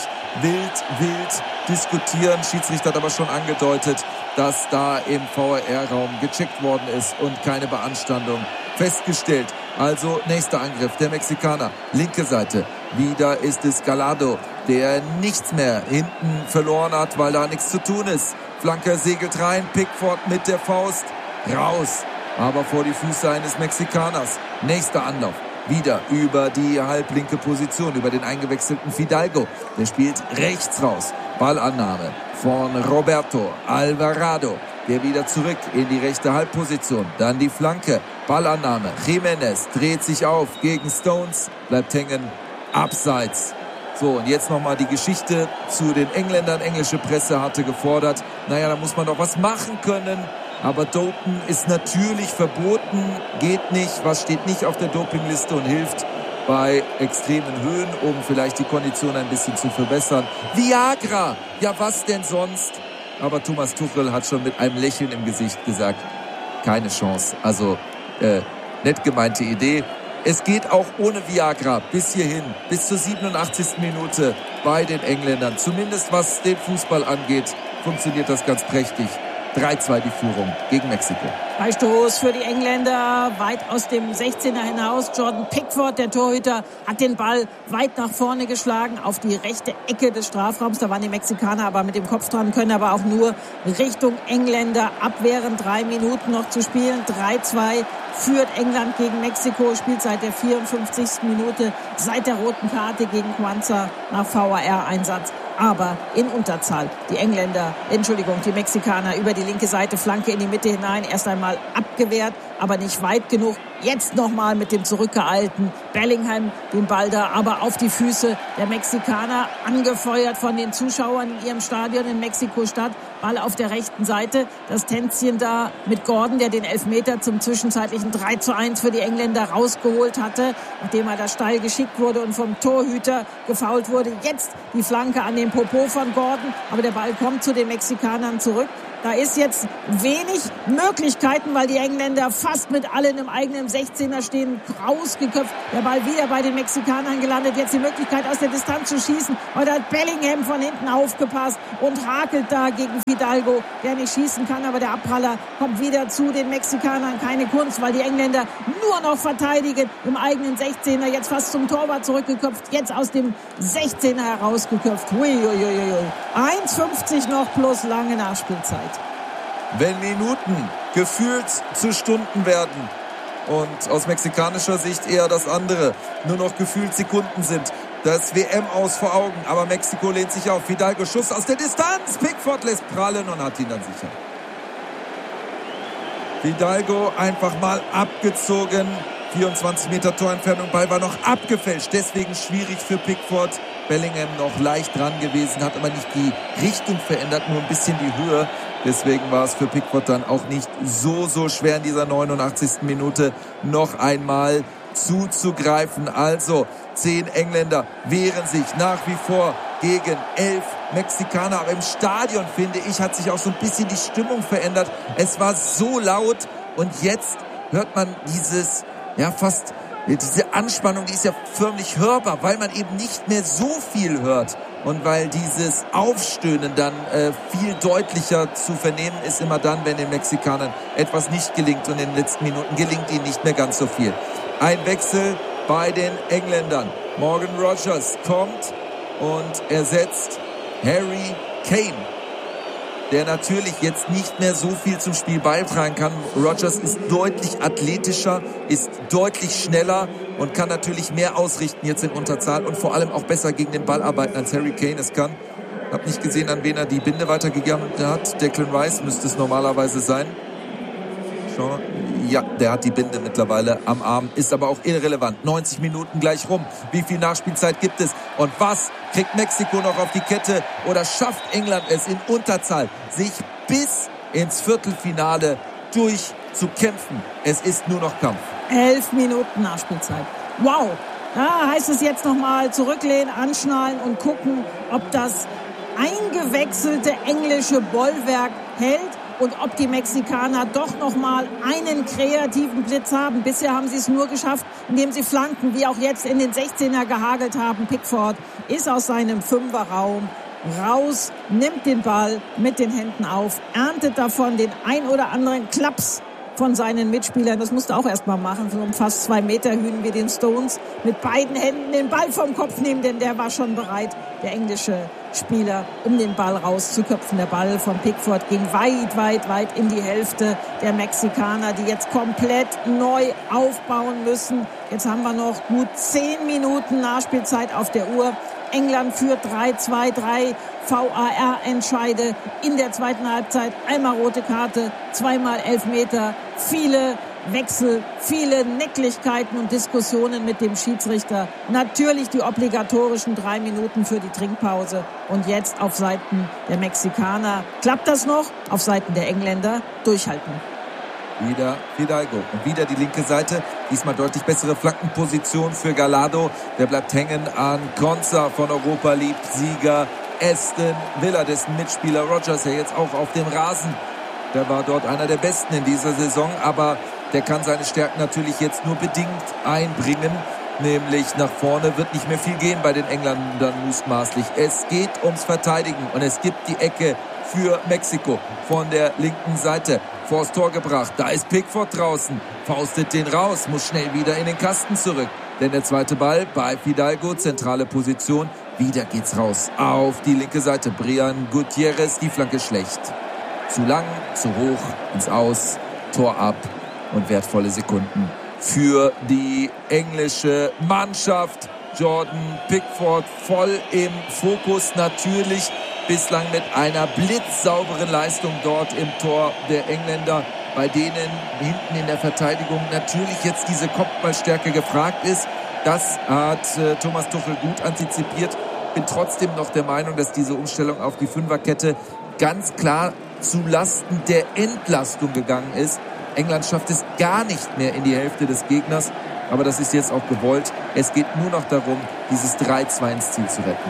wild diskutieren. Schiedsrichter hat aber schon angedeutet, dass da im VAR-Raum gecheckt worden ist und keine Beanstandung festgestellt. Also nächster Angriff der Mexikaner. Linke Seite. Wieder ist es Gallardo, der nichts mehr hinten verloren hat, weil da nichts zu tun ist. Flanke segelt rein, Pickford mit der Faust raus, aber vor die Füße eines Mexikaners. Nächster Anlauf, wieder über die halblinke Position, über den eingewechselten Fidalgo. Der spielt rechts raus. Ballannahme von Roberto Alvarado, der wieder zurück in die rechte Halbposition. Dann die Flanke, Ballannahme. Jiménez dreht sich auf gegen Stones, bleibt hängen, abseits. So, und jetzt nochmal die Geschichte zu den Engländern. Englische Presse hatte gefordert, da muss man doch was machen können. Aber Dopen ist natürlich verboten, geht nicht. Was steht nicht auf der Dopingliste und hilft bei extremen Höhen, um vielleicht die Kondition ein bisschen zu verbessern? Viagra! Ja, was denn sonst? Aber Thomas Tuchel hat schon mit einem Lächeln im Gesicht gesagt, keine Chance. Also, nett gemeinte Idee. Es geht auch ohne Viagra bis hierhin, bis zur 87. Minute bei den Engländern. Zumindest was den Fußball angeht, funktioniert das ganz prächtig. 3:2 die Führung gegen Mexiko. Freistoß für die Engländer, weit aus dem 16er hinaus. Jordan Pickford, der Torhüter, hat den Ball weit nach vorne geschlagen auf die rechte Ecke des Strafraums. Da waren die Mexikaner aber mit dem Kopf dran, können aber auch nur Richtung Engländer abwehren. 3 Minuten noch zu spielen. 3:2 führt England gegen Mexiko, spielt seit der 54. Minute, seit der roten Karte gegen Quanza nach VAR-Einsatz. Aber in Unterzahl. Die Mexikaner über die linke Seite, Flanke in die Mitte hinein, erst einmal abgewehrt, aber nicht weit genug. Jetzt nochmal mit dem zurückgeeilten Bellingham den Ball da, aber auf die Füße der Mexikaner, angefeuert von den Zuschauern in ihrem Stadion in Mexiko-Stadt. Ball auf der rechten Seite, das Tänzchen da mit Gordon, der den Elfmeter zum zwischenzeitlichen 3:1 für die Engländer rausgeholt hatte, nachdem er da steil geschickt wurde und vom Torhüter gefoult wurde. Jetzt die Flanke an den Popo von Gordon, aber der Ball kommt zu den Mexikanern zurück. Da ist jetzt wenig Möglichkeiten, weil die Engländer fast mit allen im eigenen 16er stehen, rausgeköpft. Der Ball wieder bei den Mexikanern gelandet. Jetzt die Möglichkeit, aus der Distanz zu schießen. Und da hat Bellingham von hinten aufgepasst und hakelt da gegen Fidalgo, der nicht schießen kann. Aber der Abpraller kommt wieder zu den Mexikanern. Keine Kunst, weil die Engländer nur noch verteidigen im eigenen 16er. Jetzt fast zum Torwart zurückgeköpft. Jetzt aus dem 16er herausgeköpft. 1,50 noch plus lange Nachspielzeit. Wenn Minuten gefühlt zu Stunden werden und aus mexikanischer Sicht eher das andere, nur noch gefühlt Sekunden sind, das WM-Aus vor Augen, aber Mexiko lehnt sich auf. Fidalgo, Schuss aus der Distanz, Pickford lässt prallen und hat ihn dann sicher. Fidalgo einfach mal abgezogen, 24 Meter Torentfernung, Ball war noch abgefälscht, deswegen schwierig für Pickford. Bellingham noch leicht dran gewesen, hat aber nicht die Richtung verändert, nur ein bisschen die Höhe. Deswegen war es für Pickford dann auch nicht so schwer in dieser 89. Minute noch einmal zuzugreifen. Also 10 Engländer wehren sich nach wie vor gegen 11 Mexikaner. Aber im Stadion, finde ich, hat sich auch so ein bisschen die Stimmung verändert. Es war so laut und jetzt hört man diese Anspannung, die ist ja förmlich hörbar, weil man eben nicht mehr so viel hört. Und weil dieses Aufstöhnen dann viel deutlicher zu vernehmen ist, immer dann, wenn den Mexikanern etwas nicht gelingt. Und in den letzten Minuten gelingt ihnen nicht mehr ganz so viel. Ein Wechsel bei den Engländern. Morgan Rogers kommt und ersetzt Harry Kane, der natürlich jetzt nicht mehr so viel zum Spiel beitragen kann. Rogers ist deutlich athletischer, ist deutlich schneller und kann natürlich mehr ausrichten jetzt in Unterzahl und vor allem auch besser gegen den Ball arbeiten, als Harry Kane es kann. Hab nicht gesehen, an wen er die Binde weitergegeben hat. Declan Rice müsste es normalerweise sein. Ja, der hat die Binde mittlerweile am Arm, ist aber auch irrelevant. 90 Minuten gleich rum. Wie viel Nachspielzeit gibt es? Und was kriegt Mexiko noch auf die Kette? Oder schafft England es in Unterzahl, sich bis ins Viertelfinale durchzukämpfen? Es ist nur noch Kampf. 11 Minuten Nachspielzeit. Wow! Da heißt es jetzt nochmal zurücklehnen, anschnallen und gucken, ob das eingewechselte englische Bollwerk hält. Und ob die Mexikaner doch noch mal einen kreativen Blitz haben. Bisher haben sie es nur geschafft, indem sie Flanken, wie auch jetzt in den 16er gehagelt haben. Pickford ist aus seinem 5er-Raum raus, nimmt den Ball mit den Händen auf, erntet davon den ein oder anderen Klaps von seinen Mitspielern. Das musste auch erst mal machen. So um fast 2 Meter hünen wir den Stones. Mit beiden Händen den Ball vom Kopf nehmen, denn der war schon bereit, der englische Spieler, um den Ball rauszuköpfen. Der Ball von Pickford ging weit in die Hälfte der Mexikaner, die jetzt komplett neu aufbauen müssen. Jetzt haben wir noch gut 10 Minuten Nachspielzeit auf der Uhr. England führt 3-2, 3 VAR-Entscheide in der zweiten Halbzeit. Einmal rote Karte, zweimal Elfmeter, viele Wechsel, viele Nicklichkeiten und Diskussionen mit dem Schiedsrichter. Natürlich die obligatorischen 3 Minuten für die Trinkpause. Und jetzt auf Seiten der Mexikaner. Klappt das noch? Auf Seiten der Engländer durchhalten. Wieder Fidalgo und wieder die linke Seite. Diesmal deutlich bessere Flankenposition für Gallardo. Der bleibt hängen an Konza von Europa League Sieger Aston Villa, dessen Mitspieler Rogers ja jetzt auch auf dem Rasen. Der war dort einer der Besten in dieser Saison, aber der kann seine Stärken natürlich jetzt nur bedingt einbringen. Nämlich nach vorne wird nicht mehr viel gehen bei den Engländern mutmaßlich. Es geht ums Verteidigen und es gibt die Ecke für Mexiko von der linken Seite. Vors Tor gebracht, da ist Pickford draußen, faustet den raus, muss schnell wieder in den Kasten zurück. Denn der zweite Ball bei Fidalgo, zentrale Position, wieder geht's raus auf die linke Seite. Brian Gutierrez, die Flanke schlecht. Zu lang, zu hoch, ins Aus, Tor ab und wertvolle Sekunden für die englische Mannschaft. Jordan Pickford voll im Fokus, natürlich bislang mit einer blitzsauberen Leistung dort im Tor der Engländer, bei denen hinten in der Verteidigung natürlich jetzt diese Kopfballstärke gefragt ist. Das hat Thomas Tuchel gut antizipiert. Bin trotzdem noch der Meinung, dass diese Umstellung auf die Fünferkette ganz klar zu Lasten der Entlastung gegangen ist. England schafft es gar nicht mehr in die Hälfte des Gegners, aber das ist jetzt auch gewollt. Es geht nur noch darum, dieses 3-2 ins Ziel zu retten.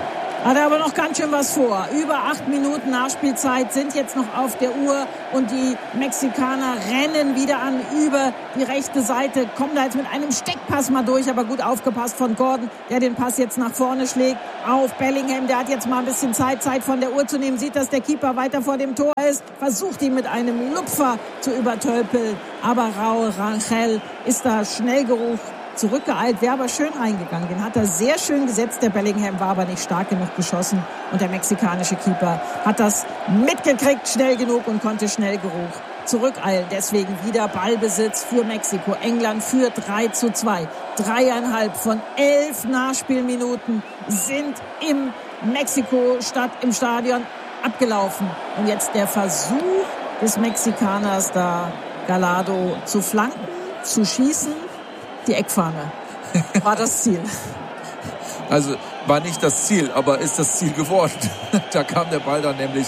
Hat er aber noch ganz schön was vor. Über 8 Minuten Nachspielzeit sind jetzt noch auf der Uhr und die Mexikaner rennen wieder an über die rechte Seite. Kommen da jetzt mit einem Steckpass mal durch, aber gut aufgepasst von Gordon, der den Pass jetzt nach vorne schlägt auf Bellingham. Der hat jetzt mal ein bisschen Zeit von der Uhr zu nehmen. Sieht, dass der Keeper weiter vor dem Tor ist. Versucht ihn mit einem Lupfer zu übertölpeln. Aber Raúl Rangel ist da schnell zurückgeeilt, wäre aber schön reingegangen. Den hat er sehr schön gesetzt. Der Bellingham war aber nicht stark genug geschossen. Und der mexikanische Keeper hat das mitgekriegt, schnell genug und konnte schnell zurückeilen. Deswegen wieder Ballbesitz für Mexiko. England führt 3:2. 3,5 von 11 Nachspielminuten sind im Mexiko-Stadt im Stadion abgelaufen. Und jetzt der Versuch des Mexikaners, da Gallardo zu flanken, zu schießen. Die Eckfahne war das Ziel. Also war nicht das Ziel, aber ist das Ziel geworden. Da kam der Ball dann nämlich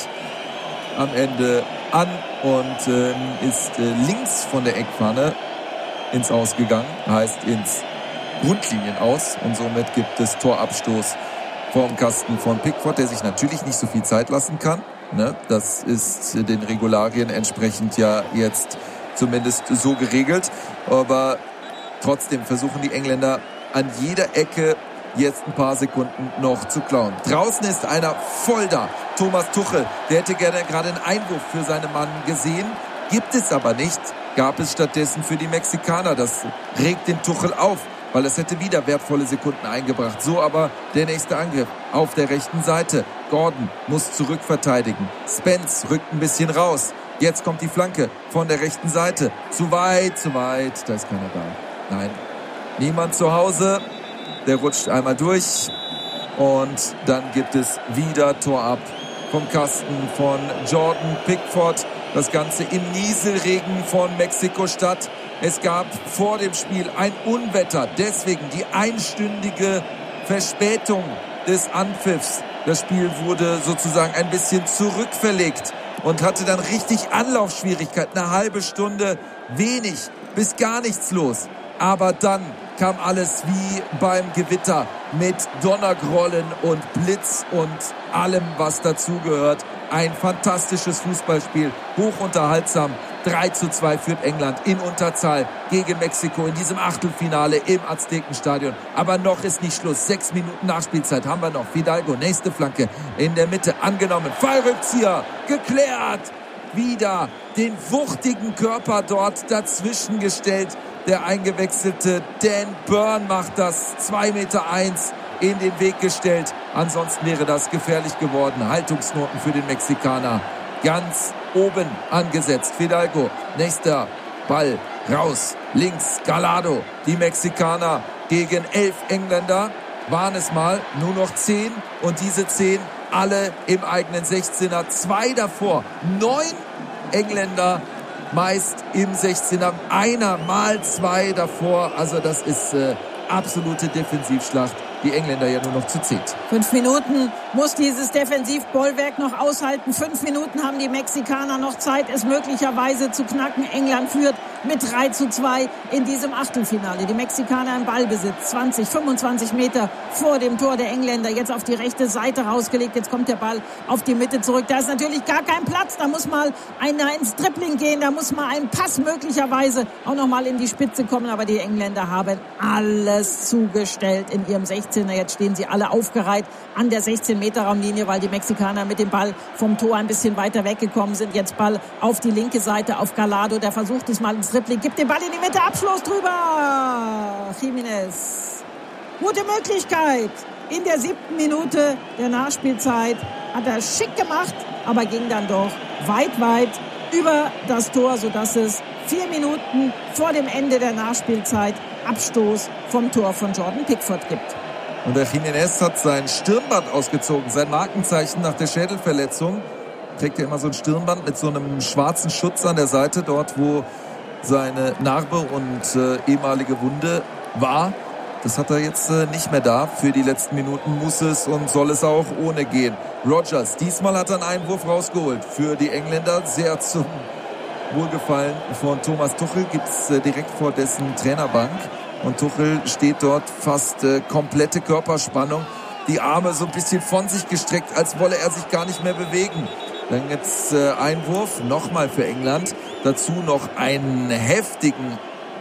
am Ende an und ist links von der Eckfahne ins Aus gegangen, heißt ins Grundlinien-Aus. Und somit gibt es Torabstoß vorm Kasten von Pickford, der sich natürlich nicht so viel Zeit lassen kann. Ne? Das ist den Regularien entsprechend ja jetzt zumindest so geregelt. Aber trotzdem versuchen die Engländer an jeder Ecke jetzt ein paar Sekunden noch zu klauen. Draußen ist einer voll da. Thomas Tuchel, der hätte gerne gerade einen Einwurf für seinen Mann gesehen. Gibt es aber nicht. Gab es stattdessen für die Mexikaner. Das regt den Tuchel auf, weil es hätte wieder wertvolle Sekunden eingebracht. So aber der nächste Angriff auf der rechten Seite. Gordon muss zurückverteidigen. Spence rückt ein bisschen raus. Jetzt kommt die Flanke von der rechten Seite. Zu weit. Da ist keiner da. Nein, niemand zu Hause. Der rutscht einmal durch. Und dann gibt es wieder Tor ab vom Kasten von Jordan Pickford. Das Ganze im Nieselregen von Mexiko-Stadt. Es gab vor dem Spiel ein Unwetter. Deswegen die einstündige Verspätung des Anpfiffs. Das Spiel wurde sozusagen ein bisschen zurückverlegt und hatte dann richtig Anlaufschwierigkeiten. Eine halbe Stunde wenig bis gar nichts los. Aber dann kam alles wie beim Gewitter mit Donnergrollen und Blitz und allem, was dazugehört. Ein fantastisches Fußballspiel, hochunterhaltsam. 3:2 führt England in Unterzahl gegen Mexiko in diesem Achtelfinale im Aztekenstadion. Aber noch ist nicht Schluss. 6 Minuten Nachspielzeit haben wir noch. Fidalgo, nächste Flanke in der Mitte angenommen. Fallrückzieher, geklärt. Wieder den wuchtigen Körper dort dazwischen gestellt. Der eingewechselte Dan Burn macht das. 2,1 Meter in den Weg gestellt. Ansonsten wäre das gefährlich geworden. Haltungsnoten für den Mexikaner ganz oben angesetzt. Fidalgo, nächster Ball raus. Links Gallardo. Die Mexikaner gegen 11 Engländer. Waren es mal nur noch 10. Und diese 10 alle im eigenen 16er. 2 davor. 9 Engländer meist im 16er. Einer mal 2 davor. Also das ist absolute Defensivschlacht. Die Engländer ja nur noch zu 10. 5 Minuten muss dieses Defensivbollwerk noch aushalten. 5 Minuten haben die Mexikaner noch Zeit, es möglicherweise zu knacken. England führt mit 3:2 in diesem Achtelfinale. Die Mexikaner im Ballbesitz. 20, 25 Meter vor dem Tor der Engländer. Jetzt auf die rechte Seite rausgelegt. Jetzt kommt der Ball auf die Mitte zurück. Da ist natürlich gar kein Platz. Da muss mal einer ins Dribbling gehen. Da muss mal ein Pass möglicherweise auch noch mal in die Spitze kommen. Aber die Engländer haben alles zugestellt in ihrem 16er. Jetzt stehen sie alle aufgereiht an der 16-Meter-Raumlinie, weil die Mexikaner mit dem Ball vom Tor ein bisschen weiter weggekommen sind. Jetzt Ball auf die linke Seite auf Gallardo. Der versucht es mal ins Dribbling. Gibt den Ball in die Mitte. Abschluss drüber. Jiménez. Gute Möglichkeit. In der 7. Minute der Nachspielzeit hat er schick gemacht, aber ging dann doch weit über das Tor, sodass es 4 Minuten vor dem Ende der Nachspielzeit Abstoß vom Tor von Jordan Pickford gibt. Und der Jiménez hat sein Stirnband ausgezogen, sein Markenzeichen nach der Schädelverletzung. Trägt ja immer so ein Stirnband mit so einem schwarzen Schutz an der Seite, dort wo seine Narbe und ehemalige Wunde war. Das hat er jetzt nicht mehr da. Für die letzten Minuten muss es und soll es auch ohne gehen. Rodgers, diesmal hat er einen Einwurf rausgeholt für die Engländer. Sehr zum Wohlgefallen von Thomas Tuchel. Gibt es direkt vor dessen Trainerbank. Und Tuchel steht dort fast komplette Körperspannung. die Arme so ein bisschen von sich gestreckt, als wolle er sich gar nicht mehr bewegen. Dann gibt's Einwurf, nochmal für England. Dazu noch einen heftigen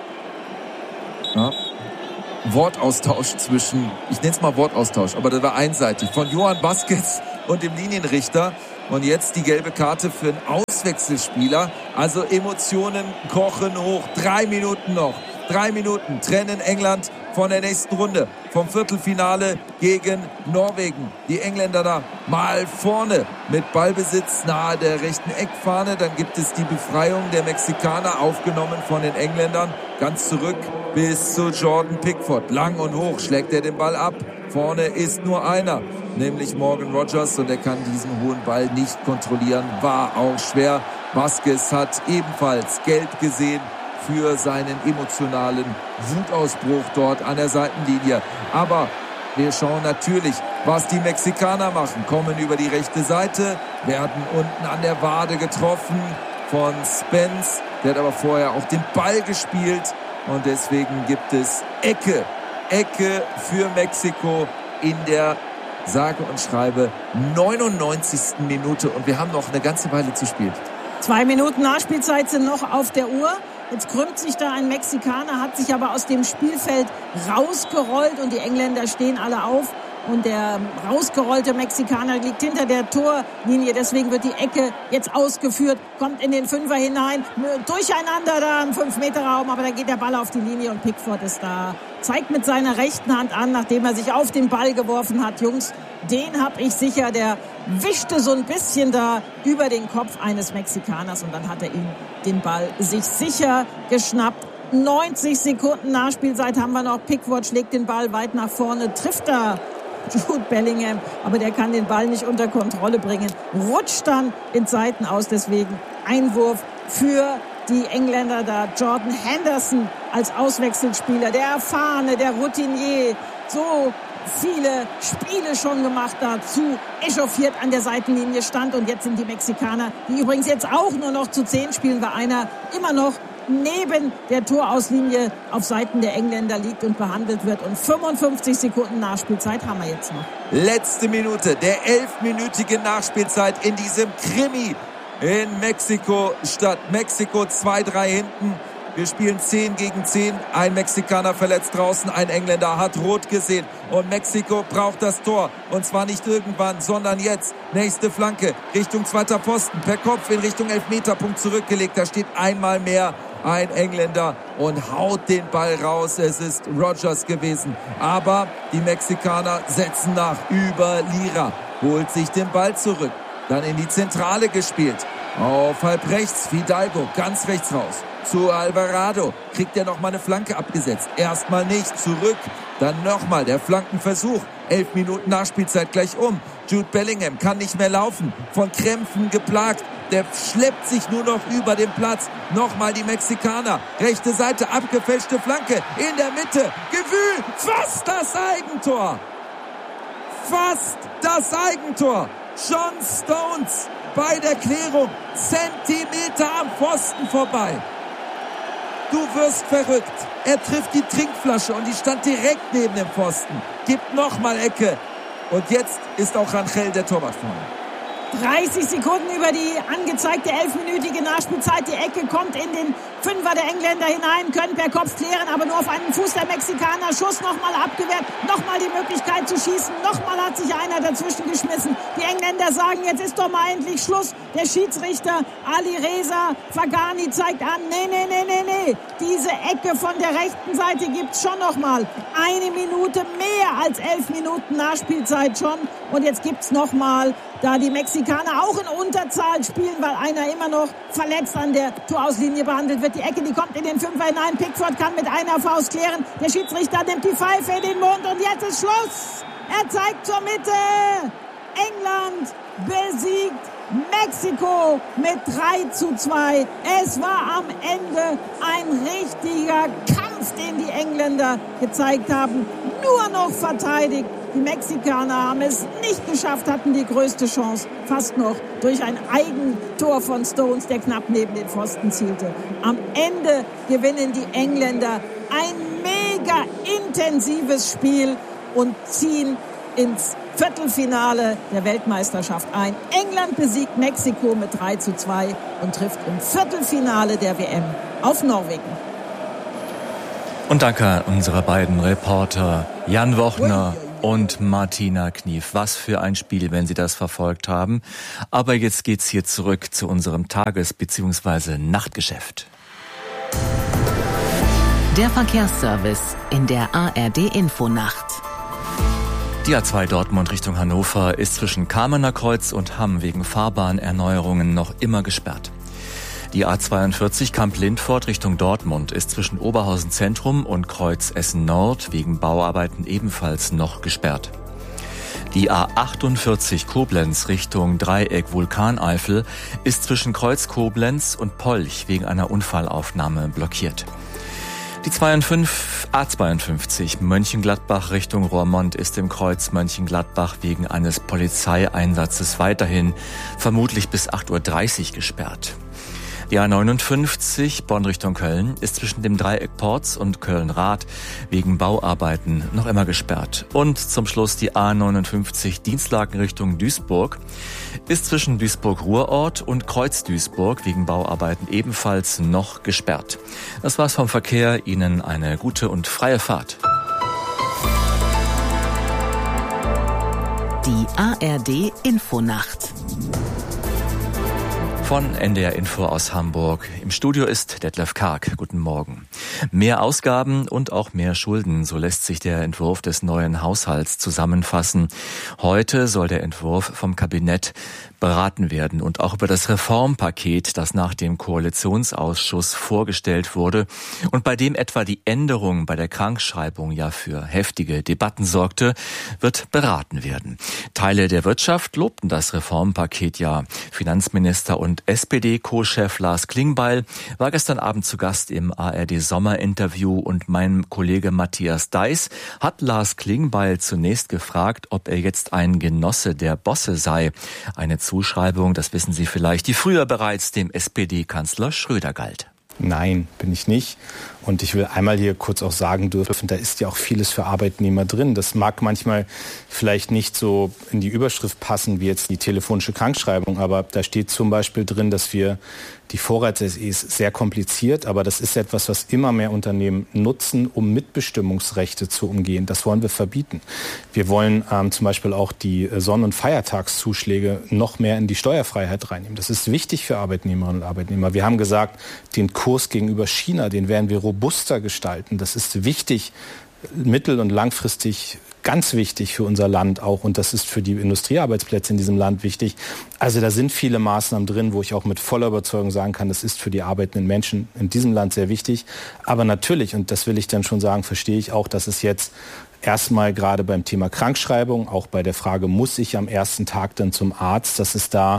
Wortaustausch zwischen, ich nenne es mal Wortaustausch, aber das war einseitig, von Johan Vázquez und dem Linienrichter. Und jetzt die gelbe Karte für einen Auswechselspieler. Also Emotionen kochen hoch. 3 Minuten noch. 3 Minuten trennen England von der nächsten Runde. Vom Viertelfinale gegen Norwegen. Die Engländer da mal vorne mit Ballbesitz nahe der rechten Eckfahne. Dann gibt es die Befreiung der Mexikaner, aufgenommen von den Engländern. Ganz zurück bis zu Jordan Pickford. Lang und hoch schlägt er den Ball ab. Vorne ist nur einer, nämlich Morgan Rogers, und er kann diesen hohen Ball nicht kontrollieren. War auch schwer. Vázquez hat ebenfalls gelb gesehen für seinen emotionalen Wutausbruch dort an der Seitenlinie. Aber wir schauen natürlich, was die Mexikaner machen. Kommen über die rechte Seite, werden unten an der Wade getroffen von Spence. Der hat aber vorher auch den Ball gespielt und deswegen gibt es Ecke für Mexiko in der sage und schreibe 99. Minute und wir haben noch eine ganze Weile zu spielen. 2 Minuten Nachspielzeit sind noch auf der Uhr. Jetzt krümmt sich da ein Mexikaner, hat sich aber aus dem Spielfeld rausgerollt und die Engländer stehen alle auf. Und der rausgerollte Mexikaner liegt hinter der Torlinie. Deswegen wird die Ecke jetzt ausgeführt, kommt in den Fünfer hinein. Durcheinander da im 5-Meter-Raum, aber da geht der Ball auf die Linie und Pickford ist da. Zeigt mit seiner rechten Hand an, nachdem er sich auf den Ball geworfen hat. Jungs, den hab ich sicher. Der wischte so ein bisschen da über den Kopf eines Mexikaners und dann hat er ihn den Ball sich sicher geschnappt. 90 Sekunden Nachspielzeit haben wir noch. Pickford schlägt den Ball weit nach vorne, trifft da Jude Bellingham, aber der kann den Ball nicht unter Kontrolle bringen. Rutscht dann in Seiten aus, deswegen Einwurf für die Engländer da. Jordan Henderson als Auswechselspieler, der erfahrene, der Routinier, so viele Spiele schon gemacht dazu, echauffiert an der Seitenlinie stand und jetzt sind die Mexikaner, die übrigens jetzt auch nur noch zu 10 spielen, weil einer immer noch neben der Torauslinie auf Seiten der Engländer liegt und behandelt wird. Und 55 Sekunden Nachspielzeit haben wir jetzt noch. Letzte Minute der 11-minütigen Nachspielzeit in diesem Krimi in Mexiko-Stadt. Mexiko 2-3 hinten. Wir spielen 10 gegen 10. Ein Mexikaner verletzt draußen, ein Engländer hat rot gesehen. Und Mexiko braucht das Tor. Und zwar nicht irgendwann, sondern jetzt. Nächste Flanke Richtung zweiter Pfosten. Per Kopf in Richtung Elfmeterpunkt zurückgelegt. Da steht einmal mehr ein Engländer und haut den Ball raus. Es ist Rogers gewesen. Aber die Mexikaner setzen nach über Lira. Holt sich den Ball zurück. Dann in die Zentrale gespielt. Auf halb rechts Fidalgo, ganz rechts raus. Zu Alvarado. Kriegt er nochmal eine Flanke abgesetzt. Erstmal nicht. Zurück. Dann nochmal der Flankenversuch. 11 Minuten Nachspielzeit gleich um. Jude Bellingham kann nicht mehr laufen. Von Krämpfen geplagt. Der schleppt sich nur noch über den Platz. Nochmal die Mexikaner. Rechte Seite, abgefälschte Flanke. In der Mitte. Gewühl. Fast das Eigentor. Fast das Eigentor. John Stones bei der Klärung. Zentimeter am Pfosten vorbei. Du wirst verrückt. Er trifft die Trinkflasche und die stand direkt neben dem Pfosten. Gibt nochmal Ecke. Und jetzt ist auch Rangel der Torwart vorne. 30 Sekunden über die angezeigte 11-minütige Nachspielzeit. Die Ecke kommt in den Fünfer der Engländer hinein, können per Kopf klären, aber nur auf einen Fuß der Mexikaner. Schuss nochmal abgewehrt, nochmal die Möglichkeit zu schießen. Nochmal hat sich einer dazwischen geschmissen. Die Engländer sagen, jetzt ist doch mal endlich Schluss. Der Schiedsrichter Ali Reza Fagani zeigt an, nee. Diese Ecke von der rechten Seite gibt's schon nochmal. 1 Minute mehr als 11 Minuten Nachspielzeit schon. Und jetzt gibt's nochmal, da die Mexikaner auch in Unterzahl spielen, weil einer immer noch verletzt an der Torauslinie behandelt wird. Die Ecke, die kommt in den Fünfer hinein. Pickford kann mit einer Faust klären. Der Schiedsrichter nimmt die Pfeife in den Mund und jetzt ist Schluss. Er zeigt zur Mitte. England besiegt Mexiko mit 3:2. Es war am Ende ein richtiger Kampf, den die Engländer gezeigt haben. Nur noch verteidigt. Die Mexikaner haben es nicht geschafft, hatten die größte Chance. Fast noch durch ein Eigentor von Stones, der knapp neben den Pfosten zielte. Am Ende gewinnen die Engländer ein mega intensives Spiel und ziehen ins Viertelfinale der Weltmeisterschaft ein. England besiegt Mexiko mit 3:2 und trifft im Viertelfinale der WM auf Norwegen. Und danke an unsere beiden Reporter Jan Wochner und Martina Knief. Was für ein Spiel, wenn Sie das verfolgt haben. Aber jetzt geht's hier zurück zu unserem Tages- bzw. Nachtgeschäft. Der Verkehrsservice in der ARD-Infonacht. Die A2 Dortmund Richtung Hannover ist zwischen Kamener Kreuz und Hamm wegen Fahrbahnerneuerungen noch immer gesperrt. Die A42 Kamp-Lindfort Richtung Dortmund ist zwischen Oberhausen Zentrum und Kreuz Essen Nord wegen Bauarbeiten ebenfalls noch gesperrt. Die A48 Koblenz Richtung Dreieck Vulkaneifel ist zwischen Kreuz Koblenz und Polch wegen einer Unfallaufnahme blockiert. Die A52 Mönchengladbach Richtung Roermond ist im Kreuz Mönchengladbach wegen eines Polizeieinsatzes weiterhin vermutlich bis 8:30 Uhr gesperrt. Die A59 Bonn Richtung Köln ist zwischen dem Dreieck Porz und Köln-Rath wegen Bauarbeiten noch immer gesperrt. Und zum Schluss die A59 Dienstlaken Richtung Duisburg ist zwischen Duisburg-Ruhrort und Kreuz-Duisburg wegen Bauarbeiten ebenfalls noch gesperrt. Das war's vom Verkehr. Ihnen eine gute und freie Fahrt. Die ARD-Infonacht. Von NDR Info aus Hamburg. Im Studio ist Detlef Karg. Guten Morgen. Mehr Ausgaben und auch mehr Schulden, so lässt sich der Entwurf des neuen Haushalts zusammenfassen. Heute soll der Entwurf vom Kabinett beraten werden und auch über das Reformpaket, das nach dem Koalitionsausschuss vorgestellt wurde und bei dem etwa die Änderung bei der Krankschreibung ja für heftige Debatten sorgte, wird beraten werden. Teile der Wirtschaft lobten das Reformpaket ja. Finanzminister und SPD-Co-Chef Lars Klingbeil war gestern Abend zu Gast im ARD-Sommerinterview und mein Kollege Matthias Deiß hat Lars Klingbeil zunächst gefragt, ob er jetzt ein Genosse der Bosse sei. Eine Zuschreibung, das wissen Sie vielleicht, die früher bereits dem SPD-Kanzler Schröder galt. Nein, bin ich nicht. Und ich will einmal hier kurz auch sagen dürfen, da ist ja auch vieles für Arbeitnehmer drin. Das mag manchmal vielleicht nicht so in die Überschrift passen wie jetzt die telefonische Krankschreibung, aber da steht zum Beispiel drin, dass wir die Vorrats-SE ist sehr kompliziert, aber das ist etwas, was immer mehr Unternehmen nutzen, um Mitbestimmungsrechte zu umgehen. Das wollen wir verbieten. Wir wollen zum Beispiel auch die Sonn- und Feiertagszuschläge noch mehr in die Steuerfreiheit reinnehmen. Das ist wichtig für Arbeitnehmerinnen und Arbeitnehmer. Wir haben gesagt, den Kurs gegenüber China, den werden wir robuster gestalten. Das ist wichtig, mittel- und langfristig ganz wichtig für unser Land auch und das ist für die Industriearbeitsplätze in diesem Land wichtig. Also da sind viele Maßnahmen drin, wo ich auch mit voller Überzeugung sagen kann, das ist für die arbeitenden Menschen in diesem Land sehr wichtig. Aber natürlich, und das will ich dann schon sagen, verstehe ich auch, dass es jetzt erstmal gerade beim Thema Krankschreibung, auch bei der Frage, muss ich am ersten Tag dann zum Arzt, dass es da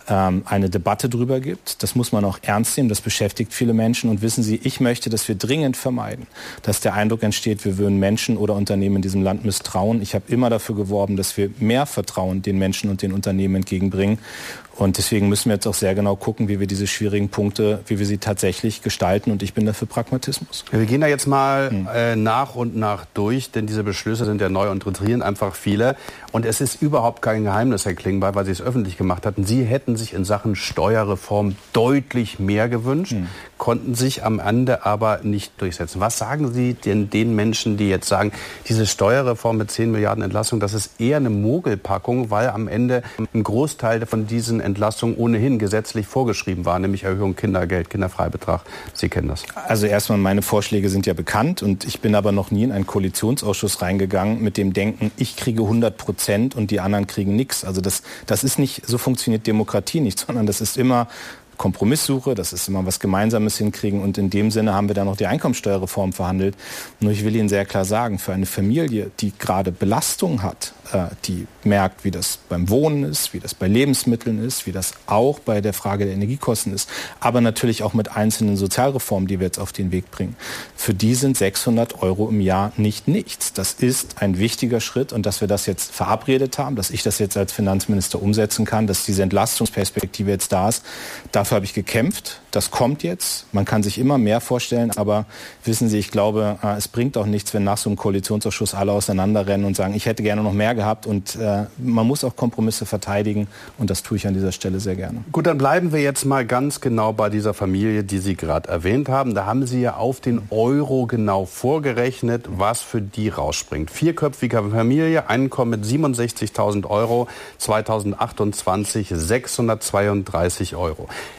eine Debatte drüber gibt. Das muss man auch ernst nehmen, das beschäftigt viele Menschen. Und wissen Sie, ich möchte, dass wir dringend vermeiden, dass der Eindruck entsteht, wir würden Menschen oder Unternehmen in diesem Land misstrauen. Ich habe immer dafür geworben, dass wir mehr Vertrauen den Menschen und den Unternehmen entgegenbringen. Und deswegen müssen wir jetzt auch sehr genau gucken, wie wir diese schwierigen Punkte, wie wir sie tatsächlich gestalten. Und ich bin dafür Pragmatismus. Wir gehen da jetzt mal nach und nach durch, denn diese Beschlüsse sind ja neu und interessieren einfach viele. Und es ist überhaupt kein Geheimnis, Herr Klingbeil, weil Sie es öffentlich gemacht hatten. Sie hätten sich in Sachen Steuerreform deutlich mehr gewünscht, konnten sich am Ende aber nicht durchsetzen. Was sagen Sie denn den Menschen, die jetzt sagen, diese Steuerreform mit 10 Milliarden Entlastung, das ist eher eine Mogelpackung, weil am Ende ein Großteil von diesen Entlastung ohnehin gesetzlich vorgeschrieben war, nämlich Erhöhung Kindergeld, Kinderfreibetrag. Sie kennen das. Also erstmal, meine Vorschläge sind ja bekannt und ich bin aber noch nie in einen Koalitionsausschuss reingegangen mit dem Denken, ich kriege 100% und die anderen kriegen nichts. Also das ist nicht, so funktioniert Demokratie nicht, sondern das ist immer Kompromisssuche, das ist immer was Gemeinsames hinkriegen und in dem Sinne haben wir dann noch die Einkommensteuerreform verhandelt. Nur ich will Ihnen sehr klar sagen, für eine Familie, die gerade Belastung hat, die merkt, wie das beim Wohnen ist, wie das bei Lebensmitteln ist, wie das auch bei der Frage der Energiekosten ist, aber natürlich auch mit einzelnen Sozialreformen, die wir jetzt auf den Weg bringen. Für die sind 600 € im Jahr nicht nichts. Das ist ein wichtiger Schritt und dass wir das jetzt verabredet haben, dass ich das jetzt als Finanzminister umsetzen kann, dass diese Entlastungsperspektive jetzt da ist, dafür Dafür habe ich gekämpft. Das kommt jetzt. Man kann sich immer mehr vorstellen. Aber wissen Sie, ich glaube, es bringt auch nichts, wenn nach so einem Koalitionsausschuss alle auseinanderrennen und sagen, ich hätte gerne noch mehr gehabt. Und man muss auch Kompromisse verteidigen. Und das tue ich an dieser Stelle sehr gerne. Gut, dann bleiben wir jetzt mal ganz genau bei dieser Familie, die Sie gerade erwähnt haben. Da haben Sie ja auf den Euro genau vorgerechnet, was für die rausspringt. 4-köpfige Familie, Einkommen mit 67.000 Euro, 2028 632 Euro.